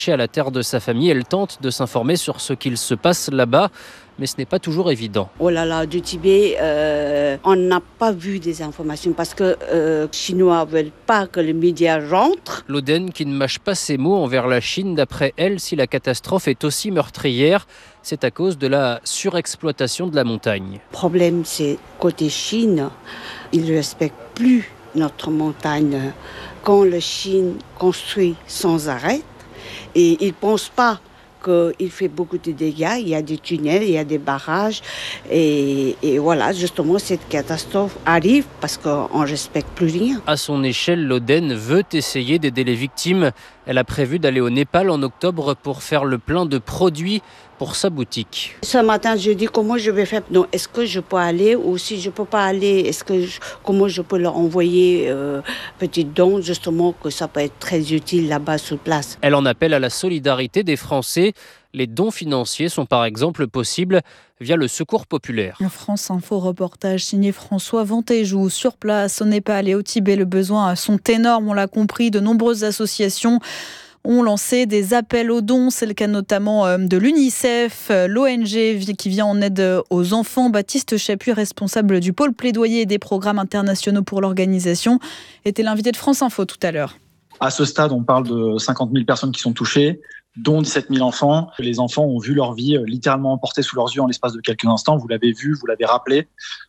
À la terre de sa famille, elle tente de s'informer sur ce qu'il se passe là-bas, mais ce n'est pas toujours évident. Oh là là, du Tibet, on n'a pas vu des informations parce que les Chinois ne veulent pas que les médias rentrent. Loden qui ne mâche pas ses mots envers la Chine. D'après elle, si la catastrophe est aussi meurtrière, c'est à cause de la surexploitation de la montagne. Le problème, c'est côté Chine, ils ne respectent plus notre montagne. Quand la Chine construit sans arrêt, et ils ne pensent pas qu'il fait beaucoup de dégâts. Il y a des tunnels, il y a des barrages. Et voilà, justement, cette catastrophe arrive parce qu'on ne respecte plus rien. À son échelle, Loden veut essayer d'aider les victimes. Elle a prévu d'aller au Népal en octobre pour faire le plein de produits pour sa boutique. Ce matin, je dis comment je vais faire. Donc, est-ce que je peux aller ou si je ne peux pas aller, comment je peux leur envoyer petit don, justement, que ça peut être très utile là-bas sur place. Elle en appelle à la solidarité des Français. Les dons financiers sont par exemple possibles via le Secours populaire. France Info reportage signé François Ventéjou. Sur place au Népal et au Tibet, les besoins sont énormes, on l'a compris. De nombreuses associations ont lancé des appels aux dons. C'est le cas notamment de l'UNICEF, l'ONG qui vient en aide aux enfants. Baptiste Chapuis, responsable du pôle plaidoyer et des programmes internationaux pour l'organisation, était l'invité de France Info tout à l'heure. À ce stade, on parle de 50 000 personnes qui sont touchées, dont 17 000 enfants. Les enfants ont vu leur vie littéralement emportée sous leurs yeux en l'espace de quelques instants. Vous l'avez vu, vous l'avez rappelé.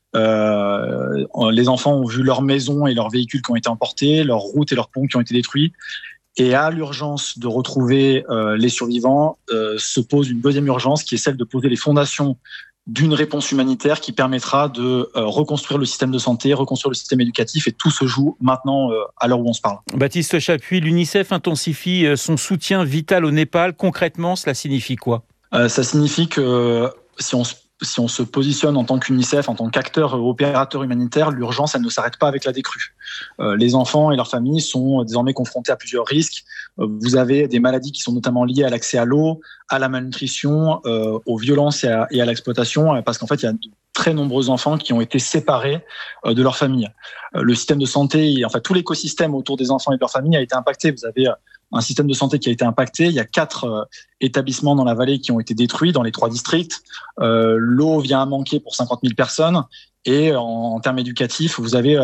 Les enfants ont vu leurs maisons et leurs véhicules qui ont été emportés, leurs routes et leurs ponts qui ont été détruits. Et à l'urgence de retrouver les survivants, se pose une deuxième urgence qui est celle de poser les fondations d'une réponse humanitaire qui permettra de reconstruire le système de santé, reconstruire le système éducatif, et tout se joue maintenant à l'heure où on se parle. Baptiste Chapuis, l'UNICEF intensifie son soutien vital au Népal. Concrètement, cela signifie quoi ? Ça signifie que si on se positionne en tant qu'UNICEF, en tant qu'acteur opérateur humanitaire, l'urgence, elle ne s'arrête pas avec la décrue. Les enfants et leurs familles sont désormais confrontés à plusieurs risques. Vous avez des maladies qui sont notamment liées à l'accès à l'eau, à la malnutrition, aux violences et à l'exploitation, parce qu'en fait, il y a de très nombreux enfants qui ont été séparés de leur famille. Le système de santé, enfin tout l'écosystème autour des enfants et de leur famille a été impacté. Vous avez un système de santé qui a été impacté. Il y a 4 établissements dans la vallée qui ont été détruits dans les 3 districts. L'eau vient à manquer pour 50 000 personnes. Et en termes éducatifs, vous avez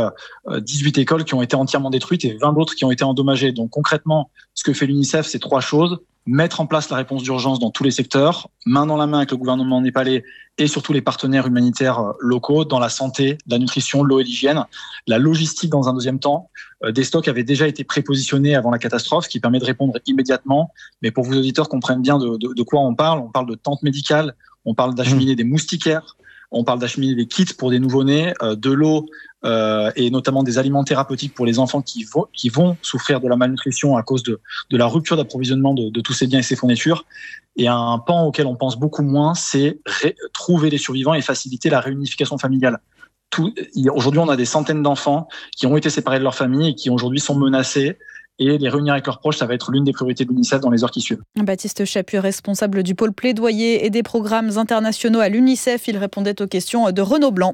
18 écoles qui ont été entièrement détruites et 20 autres qui ont été endommagées. Donc concrètement, ce que fait l'UNICEF, c'est 3 choses. Mettre en place la réponse d'urgence dans tous les secteurs, main dans la main avec le gouvernement népalais et surtout les partenaires humanitaires locaux dans la santé, la nutrition, l'eau et l'hygiène. La logistique dans un deuxième temps. Des stocks avaient déjà été prépositionnés avant la catastrophe, ce qui permet de répondre immédiatement. Mais pour que vos auditeurs comprennent bien de quoi on parle de tentes médicales, on parle d'acheminer des moustiquaires, on parle d'acheminer des kits pour des nouveau-nés, de l'eau et notamment des aliments thérapeutiques pour les enfants qui vont souffrir de la malnutrition à cause de la rupture d'approvisionnement de tous ces biens et ces fournitures. Et un pan auquel on pense beaucoup moins, c'est trouver les survivants et faciliter la réunification familiale. Aujourd'hui, on a des centaines d'enfants qui ont été séparés de leur famille et qui aujourd'hui sont menacés. Et les réunir avec leurs proches, ça va être l'une des priorités de l'UNICEF dans les heures qui suivent. Baptiste Chapuis, responsable du pôle plaidoyer et des programmes internationaux à l'UNICEF, il répondait aux questions de Renaud Blanc.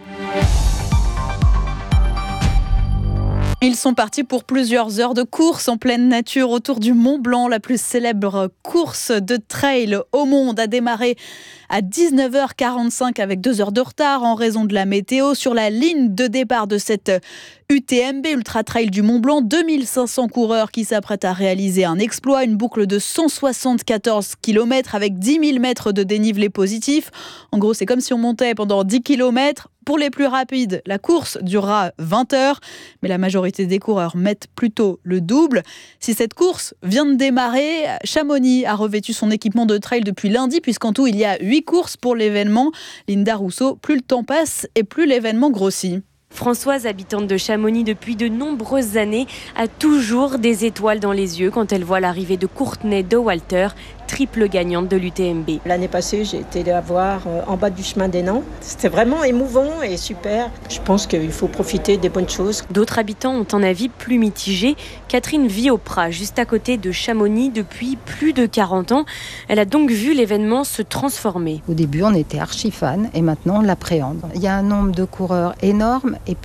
Ils sont partis pour plusieurs heures de course en pleine nature autour du Mont Blanc. La plus célèbre course de trail au monde a démarré à 19h45 avec 2 heures de retard en raison de la météo. Sur la ligne de départ de cette UTMB, Ultra Trail du Mont Blanc, 2500 coureurs qui s'apprêtent à réaliser un exploit, une boucle de 174 km avec 10 000 mètres de dénivelé positif. En gros, c'est comme si on montait pendant 10 km. Pour les plus rapides, la course durera 20 heures, mais la majorité des coureurs mettent plutôt le double. Si cette course vient de démarrer, Chamonix a revêtu son équipement de trail depuis lundi, puisqu'en tout, il y a 8 courses pour l'événement. Linda Rousseau, plus le temps passe et plus l'événement grossit. Françoise, habitante de Chamonix depuis de nombreuses années, a toujours des étoiles dans les yeux quand elle voit l'arrivée de Courtney Dauwalter, triple gagnante de l'UTMB. L'année passée, j'ai été la voir en bas du chemin des Nants. C'était vraiment émouvant et super. Je pense qu'il faut profiter des bonnes choses. D'autres habitants ont un avis plus mitigé. Catherine vit au Prat, juste à côté de Chamonix depuis plus de 40 ans. Elle a donc vu l'événement se transformer. Au début, on était archi fans et maintenant on l'appréhende. Il y a un nombre de coureurs énorme et puis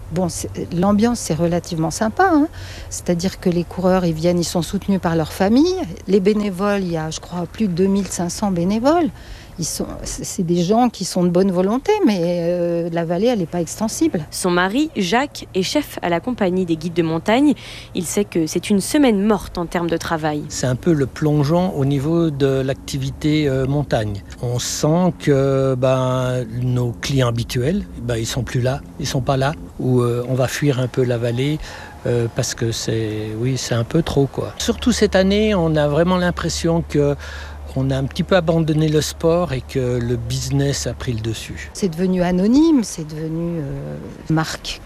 Bon, l'ambiance, c'est relativement sympa. C'est-à-dire que les coureurs, ils viennent, ils sont soutenus par leur famille. Les bénévoles, il y a, je crois, plus de 2500 bénévoles. C'est des gens qui sont de bonne volonté, mais la vallée, elle n'est pas extensible. Son mari, Jacques, est chef à la compagnie des guides de montagne. Il sait que c'est une semaine morte en termes de travail. C'est un peu le plongeon au niveau de l'activité montagne. On sent que nos clients habituels, ils sont plus là, ils sont pas là, ou on va fuir un peu la vallée. Parce que c'est un peu trop, quoi. Surtout cette année, on a vraiment l'impression qu'on a un petit peu abandonné le sport et que le business a pris le dessus. C'est devenu anonyme, c'est devenu marque.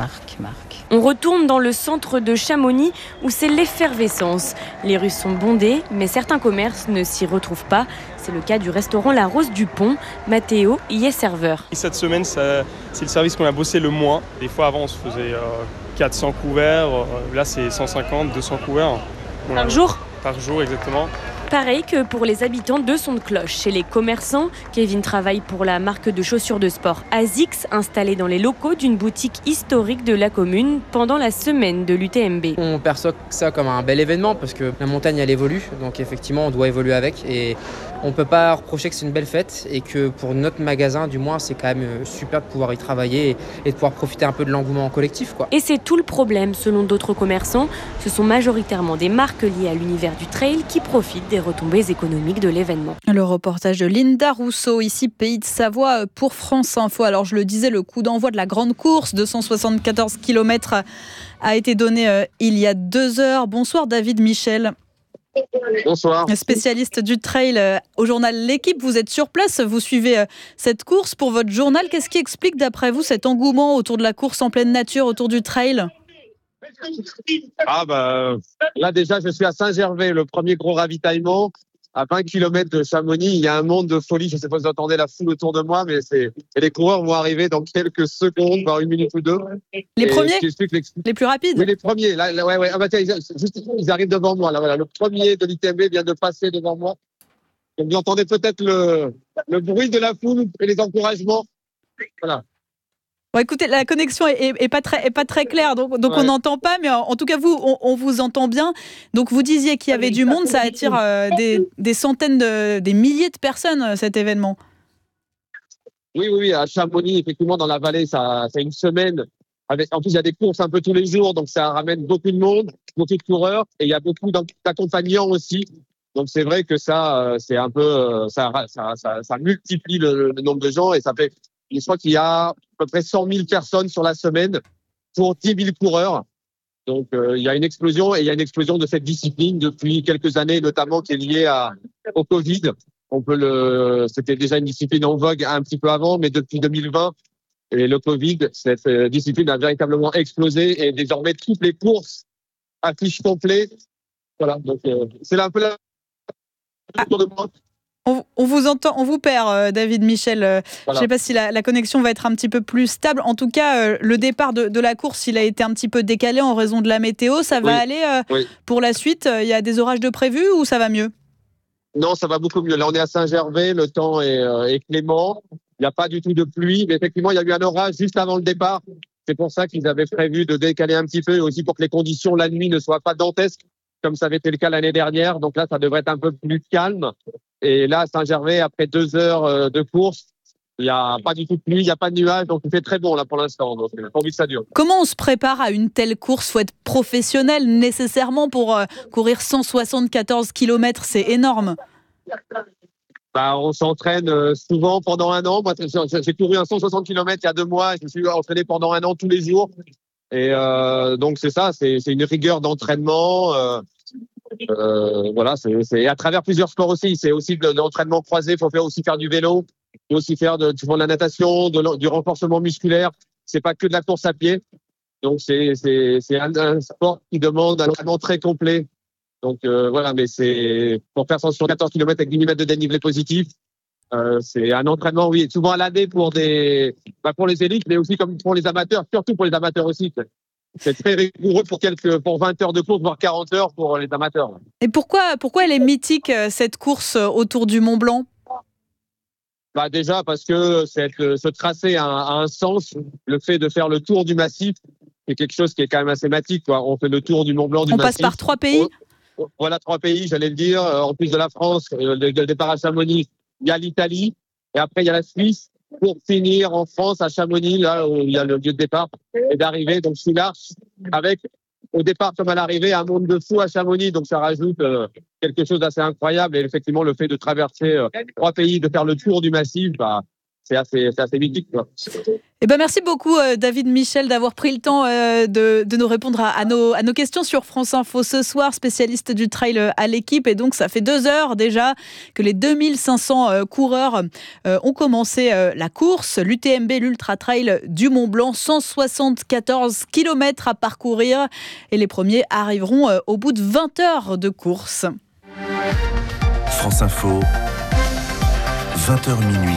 On retourne dans le centre de Chamonix où c'est l'effervescence. Les rues sont bondées, mais certains commerces ne s'y retrouvent pas. C'est le cas du restaurant La Rose du Pont. Mathéo y est serveur. Cette semaine, c'est le service qu'on a bossé le moins. Des fois, avant, on se faisait 400 couverts. Là, c'est 150, 200 couverts. Par jour ? Par jour, exactement. Pareil que pour les habitants de Son-de-Cloche. Chez les commerçants, Kevin travaille pour la marque de chaussures de sport ASICS, installée dans les locaux d'une boutique historique de la commune pendant la semaine de l'UTMB. On perçoit ça comme un bel événement parce que la montagne, elle évolue. Donc effectivement, on doit évoluer avec. Et on ne peut pas reprocher que c'est une belle fête et que pour notre magasin, du moins, c'est quand même super de pouvoir y travailler et de pouvoir profiter un peu de l'engouement collectif, quoi. Et c'est tout le problème, selon d'autres commerçants. Ce sont majoritairement des marques liées à l'univers du trail qui profitent des retombées économiques de l'événement. Le reportage de Linda Rousseau, ici Pays de Savoie pour France Info. Alors je le disais, le coup d'envoi de la grande course, 274 km, a été donné il y a 2 heures. Bonsoir David Michel. Bonsoir. Spécialiste du trail au journal L'Équipe, vous êtes sur place, vous suivez cette course pour votre journal. Qu'est-ce qui explique d'après vous cet engouement autour de la course en pleine nature, autour du trail ? Là déjà je suis à Saint-Gervais, le premier gros ravitaillement. À 20 km de Chamonix, il y a un monde de folie. Je ne sais pas si vous entendez la foule autour de moi, mais les coureurs vont arriver dans quelques secondes, voire 1 minute ou 2. Les premiers ? Les plus rapides ? Oui, les premiers. Là, ouais. Ils arrivent devant moi. Là, voilà. Le premier de l'ITMB vient de passer devant moi. Donc, vous entendez peut-être le bruit de la foule et les encouragements. Voilà. Bon, écoutez, la connexion est pas très claire, donc ouais. On n'entend pas, mais en tout cas, on vous entend bien. Donc, vous disiez qu'il y avait du monde, ça attire des centaines, des milliers de personnes, cet événement. Oui, à Chamonix, effectivement, dans la vallée, c'est une semaine. En plus, il y a des courses un peu tous les jours, donc ça ramène beaucoup de monde, beaucoup de coureurs, et il y a beaucoup d'accompagnants aussi. Donc, c'est vrai que ça, c'est un peu, ça multiplie le nombre de gens, et ça fait. Je crois qu'il y a à peu près 100 000 personnes sur la semaine pour 10 000 coureurs. Donc, il y a une explosion et il y a une explosion de cette discipline depuis quelques années, notamment qui est liée au Covid. C'était déjà une discipline en vogue un petit peu avant, mais depuis 2020 et le Covid, cette discipline a véritablement explosé et désormais toutes les courses affichent complet. Voilà. Donc, c'est un peu la tour de moi. On vous entend, on vous perd, David Michel. Voilà. Je ne sais pas si la connexion va être un petit peu plus stable. En tout cas, le départ de la course, il a été un petit peu décalé en raison de la météo. Ça va aller pour la suite. Il y a des orages de prévus ou ça va mieux ? Non, ça va beaucoup mieux. Là, on est à Saint-Gervais. Le temps est clément. Il n'y a pas du tout de pluie. Mais effectivement, il y a eu un orage juste avant le départ. C'est pour ça qu'ils avaient prévu de décaler un petit peu et aussi pour que les conditions la nuit ne soient pas dantesques, comme ça avait été le cas l'année dernière. Donc là, ça devrait être un peu plus calme. Et là, à Saint-Gervais, après 2 heures de course, il n'y a pas du tout de pluie, il n'y a pas de nuages, donc il fait très bon là pour l'instant. Donc, pourvu que ça dure. Comment on se prépare à une telle course ? Il faut être professionnel nécessairement pour courir 174 km, c'est énorme. On s'entraîne souvent pendant 1 an. Moi, j'ai couru un 160 km il y a 2 mois. Je me suis entraîné pendant 1 an tous les jours. Et donc, c'est ça, c'est une rigueur d'entraînement. Voilà, c'est à travers plusieurs sports aussi. C'est aussi de l'entraînement croisé. Il faut aussi faire du vélo. Il faut aussi faire de la natation, du renforcement musculaire. C'est pas que de la course à pied. Donc, c'est un sport qui demande un entraînement très complet. Donc, voilà, mais c'est pour faire 114 km avec 10 000 mètres de dénivelé positif. C'est un entraînement, oui, souvent à l'année pour les élites, mais aussi comme pour les amateurs, surtout pour les amateurs aussi. C'est très rigoureux pour 20 heures de course, voire 40 heures pour les amateurs. Et pourquoi elle est mythique, cette course autour du Mont Blanc ? Déjà parce que ce tracé a un sens. Le fait de faire le tour du massif, c'est quelque chose qui est quand même assez mathématique, quoi. On fait le tour du Mont Blanc, du massif. On passe par 3 pays. Voilà, 3 pays, j'allais le dire. En plus de la France, le départ à Chamonix, il y a l'Italie et après il y a la Suisse pour finir en France à Chamonix, là où il y a le lieu de départ et d'arrivée. Donc je suis là avec au départ comme à l'arrivée un monde de fous à Chamonix. Donc ça rajoute quelque chose d'assez incroyable. Et effectivement, le fait de traverser 3 pays, de faire le tour du massif, c'est assez mythique, quoi. Merci beaucoup David Michel d'avoir pris le temps de nous répondre à nos questions sur France Info ce soir, spécialiste du trail à l'équipe. Et donc ça fait 2 heures déjà que les 2500 coureurs ont commencé la course. L'UTMB, l'Ultra Trail du Mont Blanc, 174 km à parcourir. Et les premiers arriveront au bout de 20 heures de course. France Info, 20h minuit.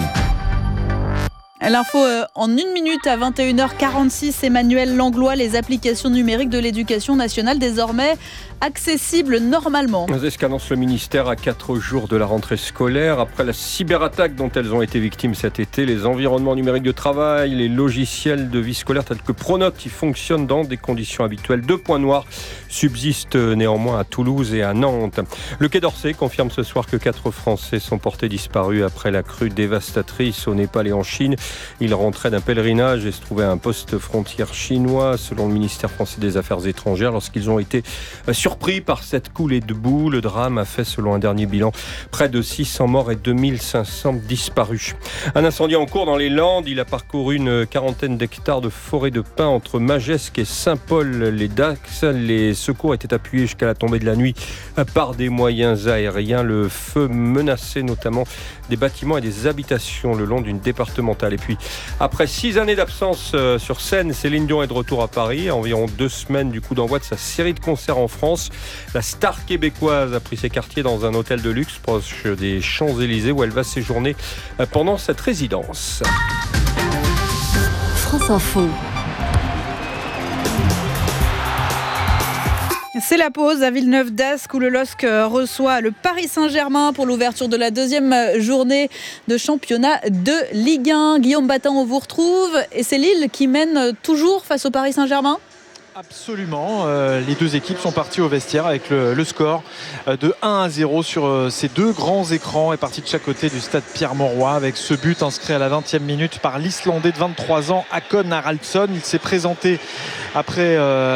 L'info en 1 minute à 21h46, Emmanuel Langlois, les applications numériques de l'éducation nationale désormais accessibles normalement. C'est ce qu'annonce le ministère à 4 jours de la rentrée scolaire. Après la cyberattaque dont elles ont été victimes cet été, les environnements numériques de travail, les logiciels de vie scolaire tels que Pronote qui fonctionnent dans des conditions habituelles. 2 points noirs subsistent néanmoins à Toulouse et à Nantes. Le Quai d'Orsay confirme ce soir que 4 Français sont portés disparus après la crue dévastatrice au Népal et en Chine. Ils rentraient d'un pèlerinage et se trouvaient à un poste frontière chinois, selon le ministère français des Affaires étrangères, lorsqu'ils ont été surpris par cette coulée de boue. Le drame a fait, selon un dernier bilan, près de 600 morts et 2500 disparus. Un incendie en cours dans les Landes. Il a parcouru une 40aine d'hectares de forêt de pins entre Magescq et Saint-Paul-les-Dax. Les secours étaient appuyés jusqu'à la tombée de la nuit par des moyens aériens. Le feu menaçait notamment des bâtiments et des habitations le long d'une départementale. Et puis, après 6 années d'absence sur scène, Céline Dion est de retour à Paris. À environ 2 semaines du coup d'envoi de sa série de concerts en France. La star québécoise a pris ses quartiers dans un hôtel de luxe proche des Champs-Élysées où elle va séjourner pendant cette résidence. France Info. C'est la pause à Villeneuve-d'Ascq où le LOSC reçoit le Paris Saint-Germain pour l'ouverture de la 2e journée de championnat de Ligue 1. Guillaume Batin, on vous retrouve. Et c'est Lille qui mène toujours face au Paris Saint-Germain ? Absolument, les 2 équipes sont parties au vestiaire avec le score de 1-0 sur ces 2 grands écrans, est parti de chaque côté du stade Pierre-Mauroy avec ce but inscrit à la 20e minute par l'Islandais de 23 ans, Hakon Haraldsson. Il s'est présenté après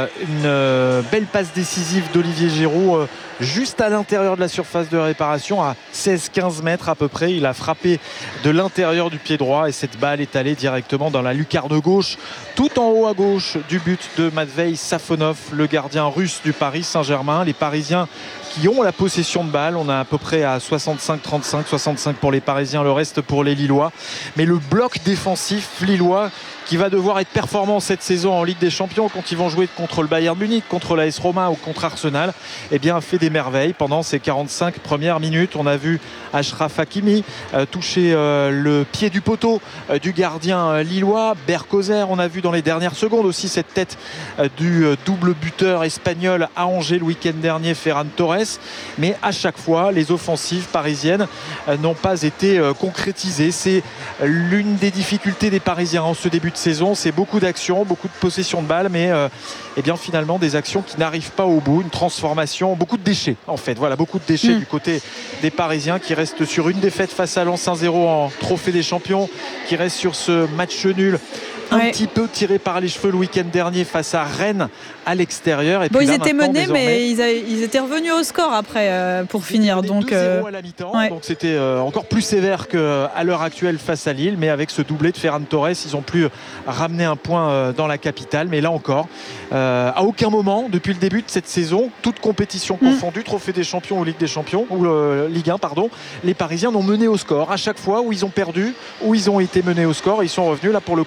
une belle passe décisive d'Olivier Giroud juste à l'intérieur de la surface de réparation, à 16-15 mètres à peu près. Il a frappé de l'intérieur du pied droit et cette balle est allée directement dans la lucarne gauche, tout en haut à gauche du but de Matvei Safonov, le gardien russe du Paris Saint-Germain. Les Parisiens qui ont la possession de balle, on a à peu près à 65-35, 65 pour les Parisiens, le reste pour les Lillois. Mais le bloc défensif lillois qui va devoir être performant cette saison en Ligue des Champions quand ils vont jouer contre le Bayern Munich, contre l'AS Roma ou contre Arsenal, a fait des merveilles pendant ces 45 premières minutes. On a vu Achraf Hakimi toucher le pied du poteau du gardien lillois, Berkozer. On a vu dans les dernières secondes aussi cette tête du double buteur espagnol à Angers le week-end dernier, Ferran Torres. Mais à chaque fois, les offensives parisiennes n'ont pas été concrétisées. C'est l'une des difficultés des Parisiens en ce début de saison, c'est beaucoup d'actions, beaucoup de possession de balles, mais finalement des actions qui n'arrivent pas au bout, une transformation, beaucoup de déchets en fait. Voilà, beaucoup de déchets du côté des Parisiens qui restent sur une défaite face à Lens 1-0 en Trophée des Champions, qui restent sur ce match nul un petit peu tiré par les cheveux le week-end dernier face à Rennes à l'extérieur. Et ils étaient menés, mais ils étaient revenus au score après pour finir. Donc 2-0 à la mi-temps, donc c'était encore plus sévère qu'à l'heure actuelle face à Lille, mais avec ce doublé de Ferran Torres, ils ont pu ramener un point dans la capitale. Mais là encore, à aucun moment depuis le début de cette saison, toute compétition confondue, Trophée des Champions ou Ligue des Champions ou Ligue 1 pardon, les Parisiens n'ont mené au score. À chaque fois où ils ont perdu, où ils ont été menés au score, ils sont revenus. Là pour le coup, ils sont menés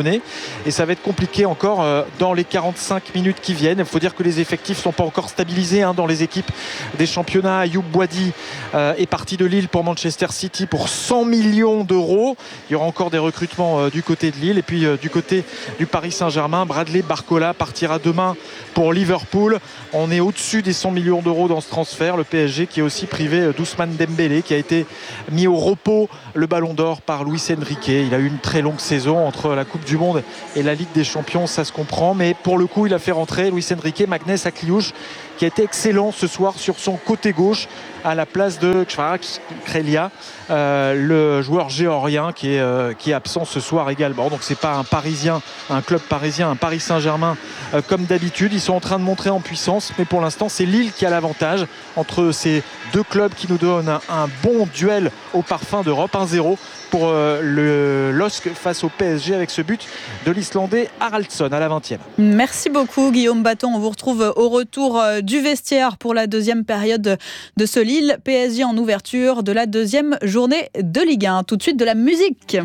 mener. Et ça va être compliqué encore dans les 45 minutes qui viennent. Il faut dire que les effectifs ne sont pas encore stabilisés dans les équipes des championnats. Ayoub Boadi est parti de Lille pour Manchester City pour 100 millions d'euros. Il y aura encore des recrutements du côté de Lille. Et puis du côté du Paris Saint-Germain, Bradley Barcola partira demain pour Liverpool. On est au-dessus des 100 millions d'euros dans ce transfert. Le PSG qui est aussi privé d'Ousmane Dembélé, qui a été mis au repos le Ballon d'Or par Luis Enrique. Il a eu une très longue saison entre la Coupe du Monde et la Ligue des Champions, ça se comprend. Mais pour le coup, il a fait rentrer Luis Enrique, Magnès Akliouche, qui a été excellent ce soir sur son côté gauche à la place de Kvaratskhelia, le joueur géorgien qui est absent ce soir également. Donc c'est pas un Parisien, un club parisien, un Paris Saint-Germain comme d'habitude. Ils sont en train de montrer en puissance, mais pour l'instant c'est Lille qui a l'avantage entre ces deux clubs qui nous donnent un bon duel au parfum d'Europe. 1-0 pour le LOSC face au PSG avec ce but de l'Islandais Haraldsson à la 20e. Merci beaucoup Guillaume Baton. On vous retrouve au retour du vestiaire pour la deuxième période de ce Lille PSG en ouverture de la deuxième journée de Ligue 1. Tout de suite de la musique.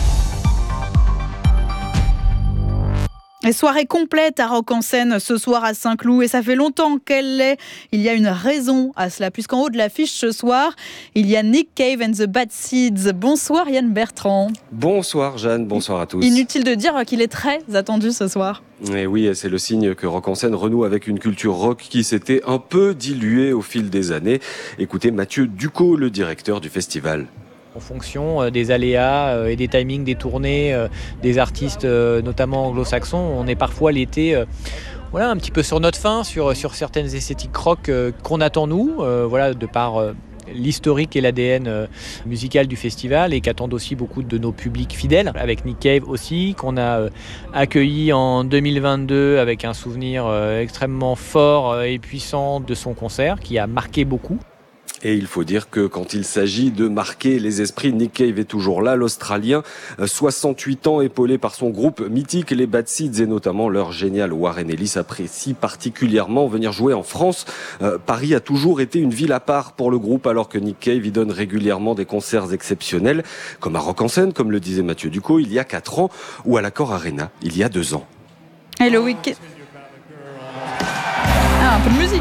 Et soirée complète à Rock en Seine ce soir à Saint-Cloud, et ça fait longtemps qu'elle l'est. Il y a une raison à cela, puisqu'en haut de l'affiche ce soir, il y a Nick Cave and the Bad Seeds. Bonsoir Yann Bertrand. Bonsoir Jeanne, bonsoir à tous. Inutile de dire qu'il est très attendu ce soir. Et oui, c'est le signe que Rock en Seine renoue avec une culture rock qui s'était un peu diluée au fil des années. Écoutez Mathieu Ducot, le directeur du festival. En fonction des aléas et des timings des tournées des artistes, notamment anglo-saxons, on est parfois l'été un petit peu sur notre faim, sur certaines esthétiques rock qu'on attend nous, de par l'historique et l'ADN musical du festival, et qu'attendent aussi beaucoup de nos publics fidèles, avec Nick Cave aussi, qu'on a accueilli en 2022 avec un souvenir extrêmement fort et puissant de son concert qui a marqué beaucoup. Et il faut dire que quand il s'agit de marquer les esprits, Nick Cave est toujours là, l'Australien, 68 ans, épaulé par son groupe mythique, les Bad Seeds, et notamment leur génial Warren Ellis, apprécie particulièrement venir jouer en France. Paris a toujours été une ville à part pour le groupe, alors que Nick Cave y donne régulièrement des concerts exceptionnels, comme à Rock en Seine, comme le disait Mathieu Ducot, il y a 4 ans, ou à l'Accor Arena, il y a 2 ans. Et le week-end... un peu de musique.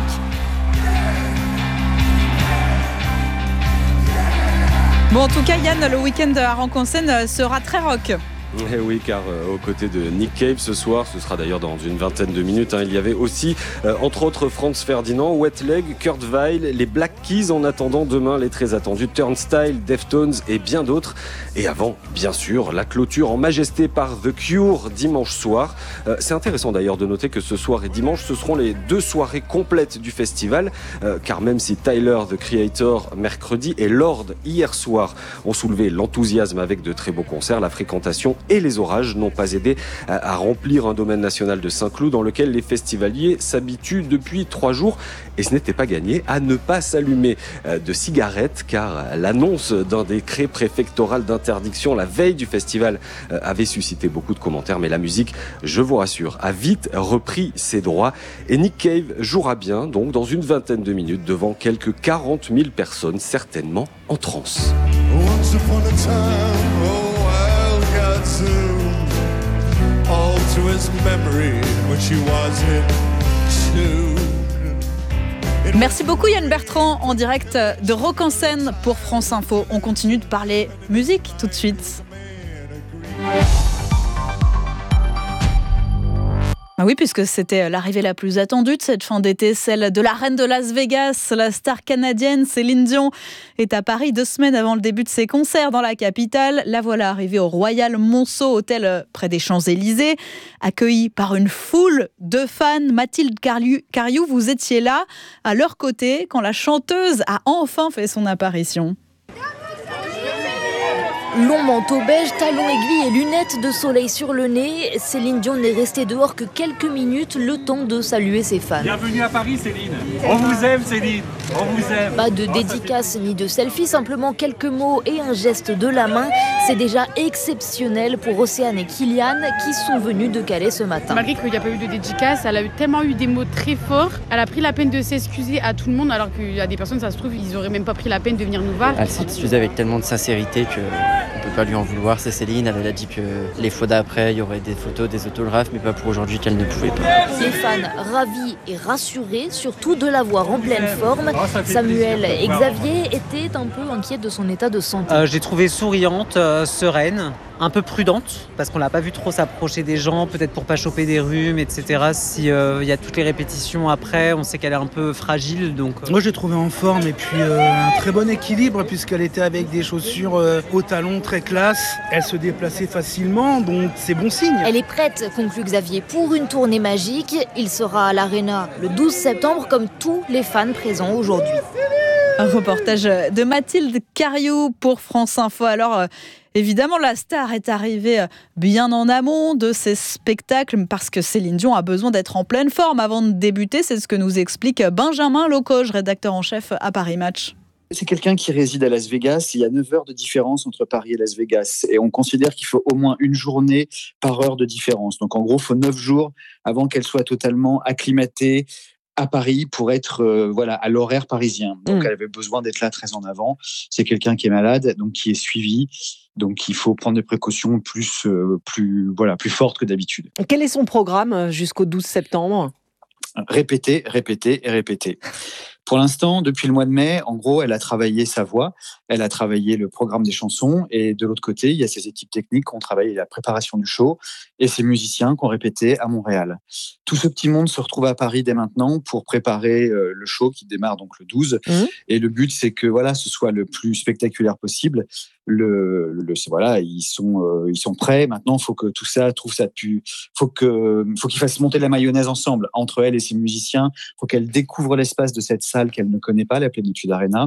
Bon, en tout cas, Yann, le week-end à Rock en Seine sera très rock. Eh oui, car aux côtés de Nick Cave ce soir, ce sera d'ailleurs dans une vingtaine de minutes, il y avait aussi, entre autres, Franz Ferdinand, Wet Leg, Kurt Weill, les Black Keys, en attendant demain les très attendus Turnstile, Deftones et bien d'autres. Et avant, bien sûr, la clôture en majesté par The Cure dimanche soir. C'est intéressant d'ailleurs de noter que ce soir et dimanche, ce seront les 2 soirées complètes du festival, car même si Tyler, The Creator, mercredi, et Lord, hier soir, ont soulevé l'enthousiasme avec de très beaux concerts, la fréquentation et les orages n'ont pas aidé à remplir un domaine national de Saint-Cloud dans lequel les festivaliers s'habituent depuis 3 jours, et ce n'était pas gagné, à ne pas s'allumer de cigarettes, car l'annonce d'un décret préfectoral d'interdiction la veille du festival avait suscité beaucoup de commentaires, mais la musique, je vous rassure, a vite repris ses droits, et Nick Cave jouera bien donc dans une vingtaine de minutes devant quelques 40 000 personnes, certainement en transe. Merci beaucoup Yann Bertrand en direct de Rock en Seine pour France Info. On continue de parler musique tout de suite. Ah oui, puisque c'était l'arrivée la plus attendue de cette fin d'été, celle de la reine de Las Vegas, la star canadienne Céline Dion est à Paris 2 semaines avant le début de ses concerts dans la capitale. La voilà arrivée au Royal Monceau, hôtel près des Champs-Élysées, accueillie par une foule de fans. Mathilde Cariou, vous étiez là, à leur côté, quand la chanteuse a enfin fait son apparition. Long manteau beige, talons aiguilles et lunettes de soleil sur le nez, Céline Dion n'est restée dehors que quelques minutes, le temps de saluer ses fans. Bienvenue à Paris Céline, on vous aime Céline, on vous aime. Pas de dédicace ni de selfie, simplement quelques mots et un geste de la main. C'est déjà exceptionnel pour Océane et Kylian qui sont venus de Calais ce matin. Malgré qu'il n'y a pas eu de dédicace, elle a tellement eu des mots très forts. Elle a pris la peine de s'excuser à tout le monde, alors qu'il y a des personnes, ça se trouve, ils n'auraient même pas pris la peine de venir nous voir. Elle s'excusait avec tellement de sincérité peut pas lui en vouloir, c'est Céline. Elle a dit que les fois d'après, il y aurait des photos, des autographes, mais pas pour aujourd'hui qu'elle ne pouvait pas. Les fans ravis et rassurés, surtout de la voir en pleine forme. Samuel et Xavier étaient un peu inquiets de son état de santé. J'ai trouvé souriante, sereine, un peu prudente, parce qu'on l'a pas vu trop s'approcher des gens, peut-être pour pas choper des rhumes, etc. Si y a toutes les répétitions après, on sait qu'elle est un peu fragile. Donc moi, je l'ai trouvée en forme et puis un très bon équilibre puisqu'elle était avec des chaussures au talon très classe. Elle se déplaçait facilement, donc c'est bon signe. Elle est prête, conclut Xavier, pour une tournée magique. Il sera à l'Arena le 12 septembre, comme tous les fans présents aujourd'hui. Un reportage de Mathilde Cariou pour France Info. Alors, évidemment, la star est arrivée bien en amont de ces spectacles parce que Céline Dion a besoin d'être en pleine forme avant de débuter. C'est ce que nous explique Benjamin Locoge, rédacteur en chef à Paris Match. C'est quelqu'un qui réside à Las Vegas. Il y a 9 heures de différence entre Paris et Las Vegas. Et on considère qu'il faut au moins une journée par heure de différence. Donc en gros, il faut 9 jours avant qu'elle soit totalement acclimatée à Paris pour être à l'horaire parisien. Donc elle avait besoin d'être là très en avant. C'est quelqu'un qui est malade, donc qui est suivi. Donc il faut prendre des précautions plus fortes que d'habitude. Quel est son programme jusqu'au 12 septembre ? Répéter et répéter. Pour l'instant, depuis le mois de mai, en gros, elle a travaillé sa voix, elle a travaillé le programme des chansons, et de l'autre côté, il y a ses équipes techniques qui ont travaillé la préparation du show, et ses musiciens qui ont répété à Montréal. Tout ce petit monde se retrouve à Paris dès maintenant pour préparer le show qui démarre donc le 12. Et le but, c'est que ce soit le plus spectaculaire possible. Ils sont prêts. Maintenant, il faut que tout ça trouve sa faut qu'ils fassent monter la mayonnaise ensemble entre elle et ses musiciens. Il faut qu'elle découvre l'espace de cette salle qu'elle ne connaît pas, la Plénitude Arena.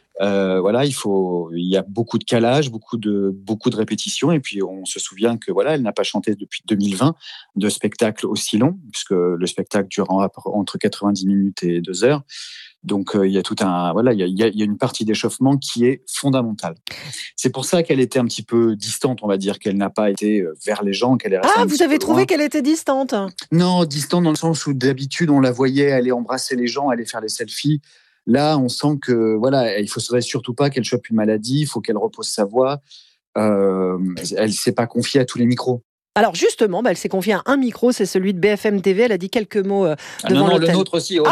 Il y a beaucoup de calage, beaucoup de répétitions, et puis on se souvient que elle n'a pas chanté depuis 2020 de spectacle aussi long, puisque le spectacle dure entre 90 minutes et 2 heures. Donc il y a il y a une partie d'échauffement qui est fondamentale. C'est pour ça qu'elle était un petit peu distante, on va dire, qu'elle n'a pas été vers les gens, qu'elle est restée. Ah, vous avez trouvé qu'elle était distante ? Non, distante dans le sens où d'habitude on la voyait aller embrasser les gens, aller faire les selfies. Là, on sent que il faudrait surtout pas qu'elle chope une maladie, il faut qu'elle repose sa voix. Elle s'est pas confiée à tous les micros. Alors justement, elle s'est confiée à un micro, c'est celui de BFM TV. Elle a dit quelques mots devant l'antenne. Le nôtre aussi.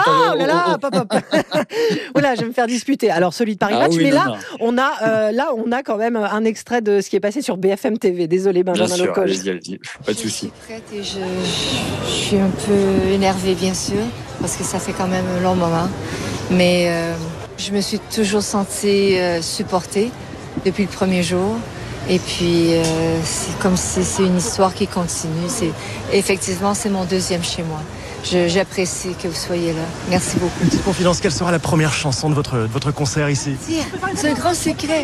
Voilà, je vais me faire disputer. Alors celui de Paris Match, on a quand même un extrait de ce qui est passé sur BFM TV. Désolé, Benjamin Locoge. Allez-y. Pas de souci. Je suis prête et je suis un peu énervée, bien sûr, parce que ça fait quand même un long moment. Mais je me suis toujours sentie supportée depuis le premier jour. Et puis, c'est comme si c'est une histoire qui continue. Effectivement, c'est mon deuxième chez moi. J'apprécie que vous soyez là. Merci beaucoup. Une petite confidence, quelle sera la première chanson de votre concert ici ? C'est un grand secret.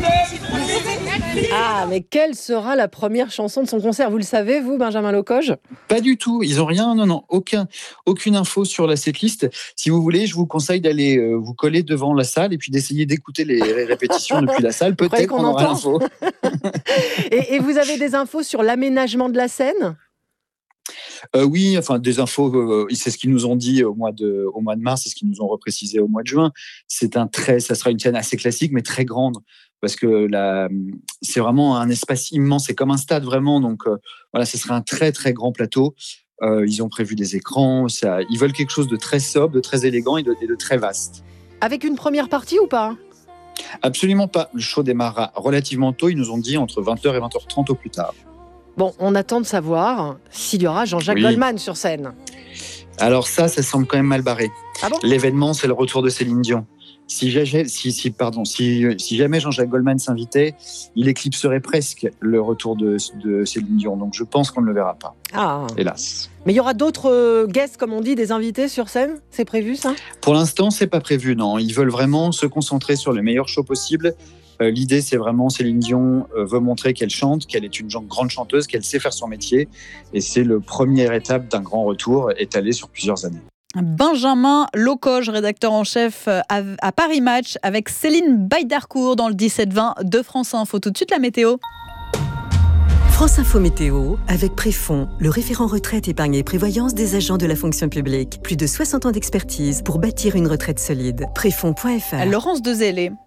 Ah, mais quelle sera la première chanson de son concert ? Vous le savez, vous, Benjamin Locoge ? Pas du tout. Ils n'ont rien, aucune info sur la setlist. Si vous voulez, je vous conseille d'aller vous coller devant la salle et puis d'essayer d'écouter les répétitions depuis la salle. Peut-être qu'on aura l'info. Et vous avez des infos sur l'aménagement de la scène ? Oui, des infos, c'est ce qu'ils nous ont dit au mois de mars, c'est ce qu'ils nous ont reprécisé au mois de juin. Ça sera une scène assez classique, mais très grande, parce que c'est vraiment un espace immense, c'est comme un stade vraiment, donc ce sera un très très grand plateau. Ils ont prévu des écrans, ils veulent quelque chose de très sobre, de très élégant et de très vaste. Avec une première partie ou pas ? Absolument pas. Le show démarrera relativement tôt, ils nous ont dit entre 20h et 20h30 au plus tard. Bon, on attend de savoir s'il y aura Jean-Jacques Goldman sur scène. Alors ça semble quand même mal barré. Ah bon ? L'événement, c'est le retour de Céline Dion. Si jamais Jean-Jacques Goldman s'invitait, il éclipserait presque le retour de Céline Dion. Donc je pense qu'on ne le verra pas. Ah. Hélas. Mais il y aura d'autres guests, comme on dit, des invités sur scène ? C'est prévu, ça ? Pour l'instant, c'est pas prévu, non. Ils veulent vraiment se concentrer sur le meilleur show possible. L'idée, c'est vraiment, Céline Dion veut montrer qu'elle chante, qu'elle est une grande chanteuse, qu'elle sait faire son métier. Et c'est la première étape d'un grand retour étalé sur plusieurs années. Benjamin Locoge, rédacteur en chef à Paris Match, avec Céline Baïdarcourt dans le 17-20 de France Info. Tout de suite, la météo. France Info Météo, avec Préfond, le référent retraite, épargne et prévoyance des agents de la fonction publique. Plus de 60 ans d'expertise pour bâtir une retraite solide. Préfond.fr. Laurence Dezellé.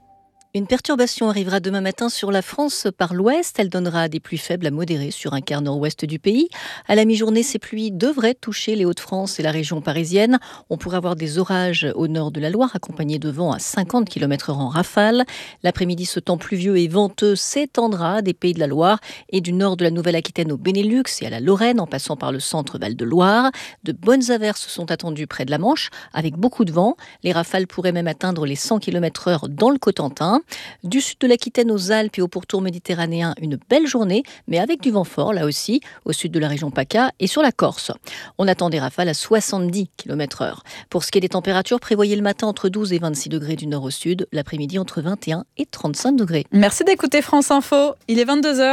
Une perturbation arrivera demain matin sur la France par l'ouest. Elle donnera des pluies faibles à modérées sur un quart nord-ouest du pays. À la mi-journée, ces pluies devraient toucher les Hauts-de-France et la région parisienne. On pourrait avoir des orages au nord de la Loire, accompagnés de vents à 50 km/h en rafale. L'après-midi, ce temps pluvieux et venteux s'étendra des Pays de la Loire et du nord de la Nouvelle-Aquitaine au Benelux et à la Lorraine, en passant par le centre Val-de-Loire. De bonnes averses sont attendues près de la Manche, avec beaucoup de vent. Les rafales pourraient même atteindre les 100 km/h dans le Cotentin. Du sud de l'Aquitaine aux Alpes et au pourtour méditerranéen, une belle journée, mais avec du vent fort, là aussi, au sud de la région PACA et sur la Corse. On attend des rafales à 70 km/h. Pour ce qui est des températures, prévoyez le matin entre 12 et 26 degrés du nord au sud, l'après-midi entre 21 et 35 degrés. Merci d'écouter France Info, il est 22h.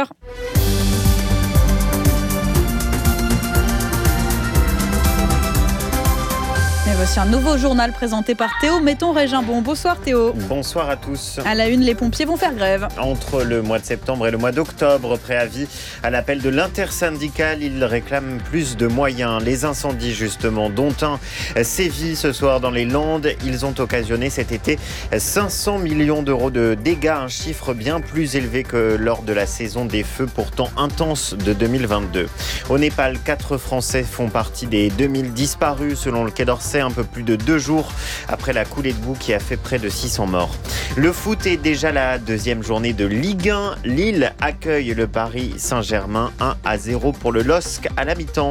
Et voici un nouveau journal présenté par Théo Metton-Régimbon. Bonsoir Théo. Bonsoir à tous. À la une, les pompiers vont faire grève. Entre le mois de septembre et le mois d'octobre, préavis à l'appel de l'intersyndicale, ils réclament plus de moyens. Les incendies justement, dont un sévit ce soir dans les Landes, ils ont occasionné cet été 500 millions d'euros de dégâts, un chiffre bien plus élevé que lors de la saison des feux pourtant intense de 2022. Au Népal, 4 Français font partie des 2000 disparus selon le Quai d'Orsay, un peu plus de 2 jours après la coulée de boue qui a fait près de 600 morts. Le foot est déjà la deuxième journée de Ligue 1. Lille accueille le Paris Saint-Germain 1-0 pour le LOSC à la mi-temps.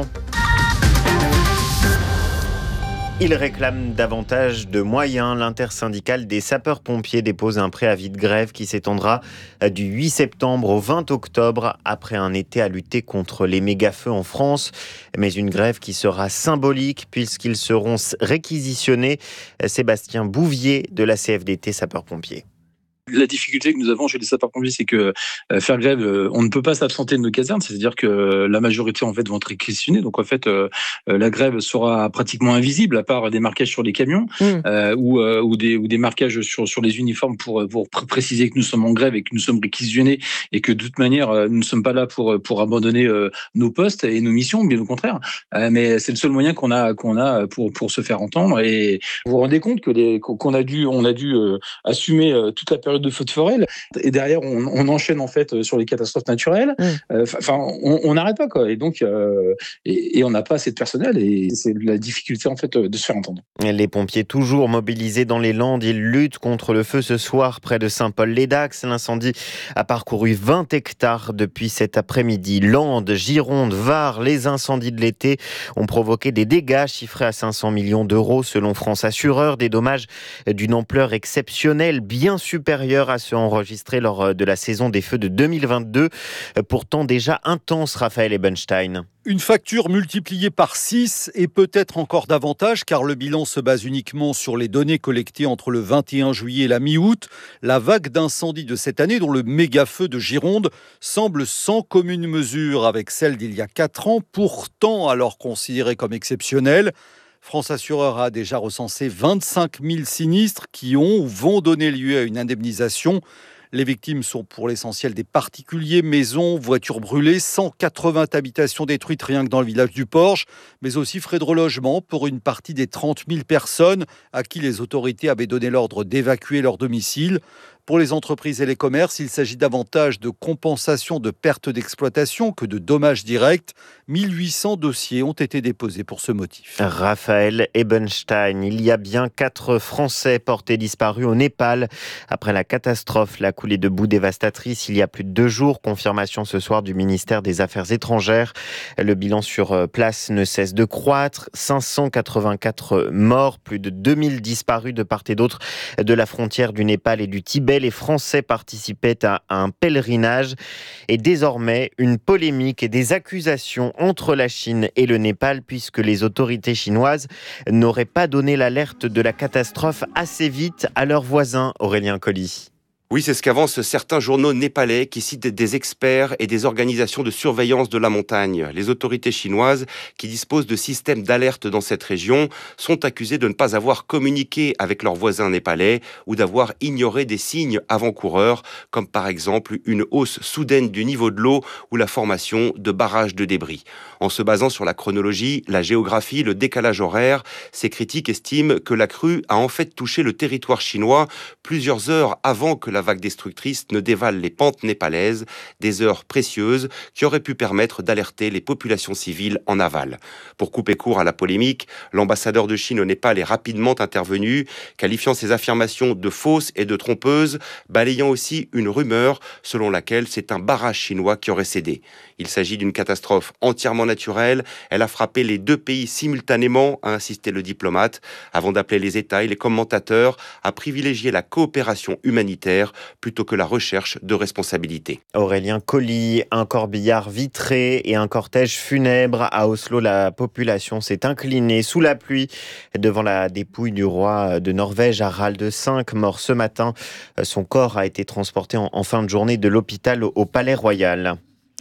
Ils réclament davantage de moyens. L'intersyndicale des sapeurs-pompiers dépose un préavis de grève qui s'étendra du 8 septembre au 20 octobre après un été à lutter contre les méga-feux en France. Mais une grève qui sera symbolique puisqu'ils seront réquisitionnés. Sébastien Bouvier de la CFDT sapeurs-pompiers. La difficulté que nous avons chez les sapeurs-pompiers, c'est que faire grève, on ne peut pas s'absenter de nos casernes, c'est-à-dire que la majorité en fait vont être réquisitionnés. Donc en fait, la grève sera pratiquement invisible à part des marquages sur les camions ou des marquages sur les uniformes pour préciser que nous sommes en grève et que nous sommes réquisitionnés et que de toute manière nous ne sommes pas là pour abandonner nos postes et nos missions, bien au contraire. Mais c'est le seul moyen qu'on a pour se faire entendre. Et vous vous rendez compte que qu'on a dû assumer toute la période de feux de forêt, et derrière on enchaîne en fait sur les catastrophes naturelles. On n'arrête pas quoi. Et donc et on n'a pas assez de personnel et c'est la difficulté en fait de se faire entendre. Les pompiers toujours mobilisés dans les Landes, ils luttent contre le feu ce soir près de Saint-Paul-les-Dax. L'incendie a parcouru 20 hectares depuis cet après-midi. Landes, Gironde, Var, les incendies de l'été ont provoqué des dégâts chiffrés à 500 millions d'euros selon France Assureur, des dommages d'une ampleur exceptionnelle, bien supérieure à ceux enregistrés lors de la saison des feux de 2022, pourtant déjà intense, Raphaël Ebenstein. Une facture multipliée par 6 et peut-être encore davantage car le bilan se base uniquement sur les données collectées entre le 21 juillet et la mi-août. La vague d'incendies de cette année, dont le méga-feu de Gironde, semble sans commune mesure avec celle d'il y a 4 ans, pourtant alors considérée comme exceptionnelle. France Assureur a déjà recensé 25 000 sinistres qui ont ou vont donner lieu à une indemnisation. Les victimes sont pour l'essentiel des particuliers, maisons, voitures brûlées, 180 habitations détruites rien que dans le village du Porche, mais aussi frais de relogement pour une partie des 30 000 personnes à qui les autorités avaient donné l'ordre d'évacuer leur domicile. Pour les entreprises et les commerces, il s'agit davantage de compensation de pertes d'exploitation que de dommages directs. 1800 dossiers ont été déposés pour ce motif. Raphaël Ebenstein, il y a bien 4 Français portés disparus au Népal après la catastrophe, la coulée de boue dévastatrice il y a plus de 2 jours. Confirmation ce soir du ministère des Affaires étrangères. Le bilan sur place ne cesse de croître. 584 morts, plus de 2000 disparus de part et d'autre de la frontière du Népal et du Tibet. Les Français participaient à un pèlerinage et désormais une polémique et des accusations entre la Chine et le Népal puisque les autorités chinoises n'auraient pas donné l'alerte de la catastrophe assez vite à leurs voisins. Aurélien Colli. Oui, c'est ce qu'avancent certains journaux népalais qui citent des experts et des organisations de surveillance de la montagne. Les autorités chinoises, qui disposent de systèmes d'alerte dans cette région, sont accusées de ne pas avoir communiqué avec leurs voisins népalais ou d'avoir ignoré des signes avant-coureurs, comme par exemple une hausse soudaine du niveau de l'eau ou la formation de barrages de débris. En se basant sur la chronologie, la géographie, le décalage horaire, ces critiques estiment que la crue a en fait touché le territoire chinois plusieurs heures avant que la la vague destructrice ne dévale les pentes népalaises, des heures précieuses qui auraient pu permettre d'alerter les populations civiles en aval. Pour couper court à la polémique, l'ambassadeur de Chine au Népal est rapidement intervenu, qualifiant ces affirmations de fausses et de trompeuses, balayant aussi une rumeur selon laquelle c'est un barrage chinois qui aurait cédé. Il s'agit d'une catastrophe entièrement naturelle. Elle a frappé les deux pays simultanément, a insisté le diplomate, avant d'appeler les États et les commentateurs à privilégier la coopération humanitaire plutôt que la recherche de responsabilité. Aurélien Colli, un corbillard vitré et un cortège funèbre. À Oslo, la population s'est inclinée sous la pluie devant la dépouille du roi de Norvège, Harald V, mort ce matin. Son corps a été transporté en fin de journée de l'hôpital au Palais Royal.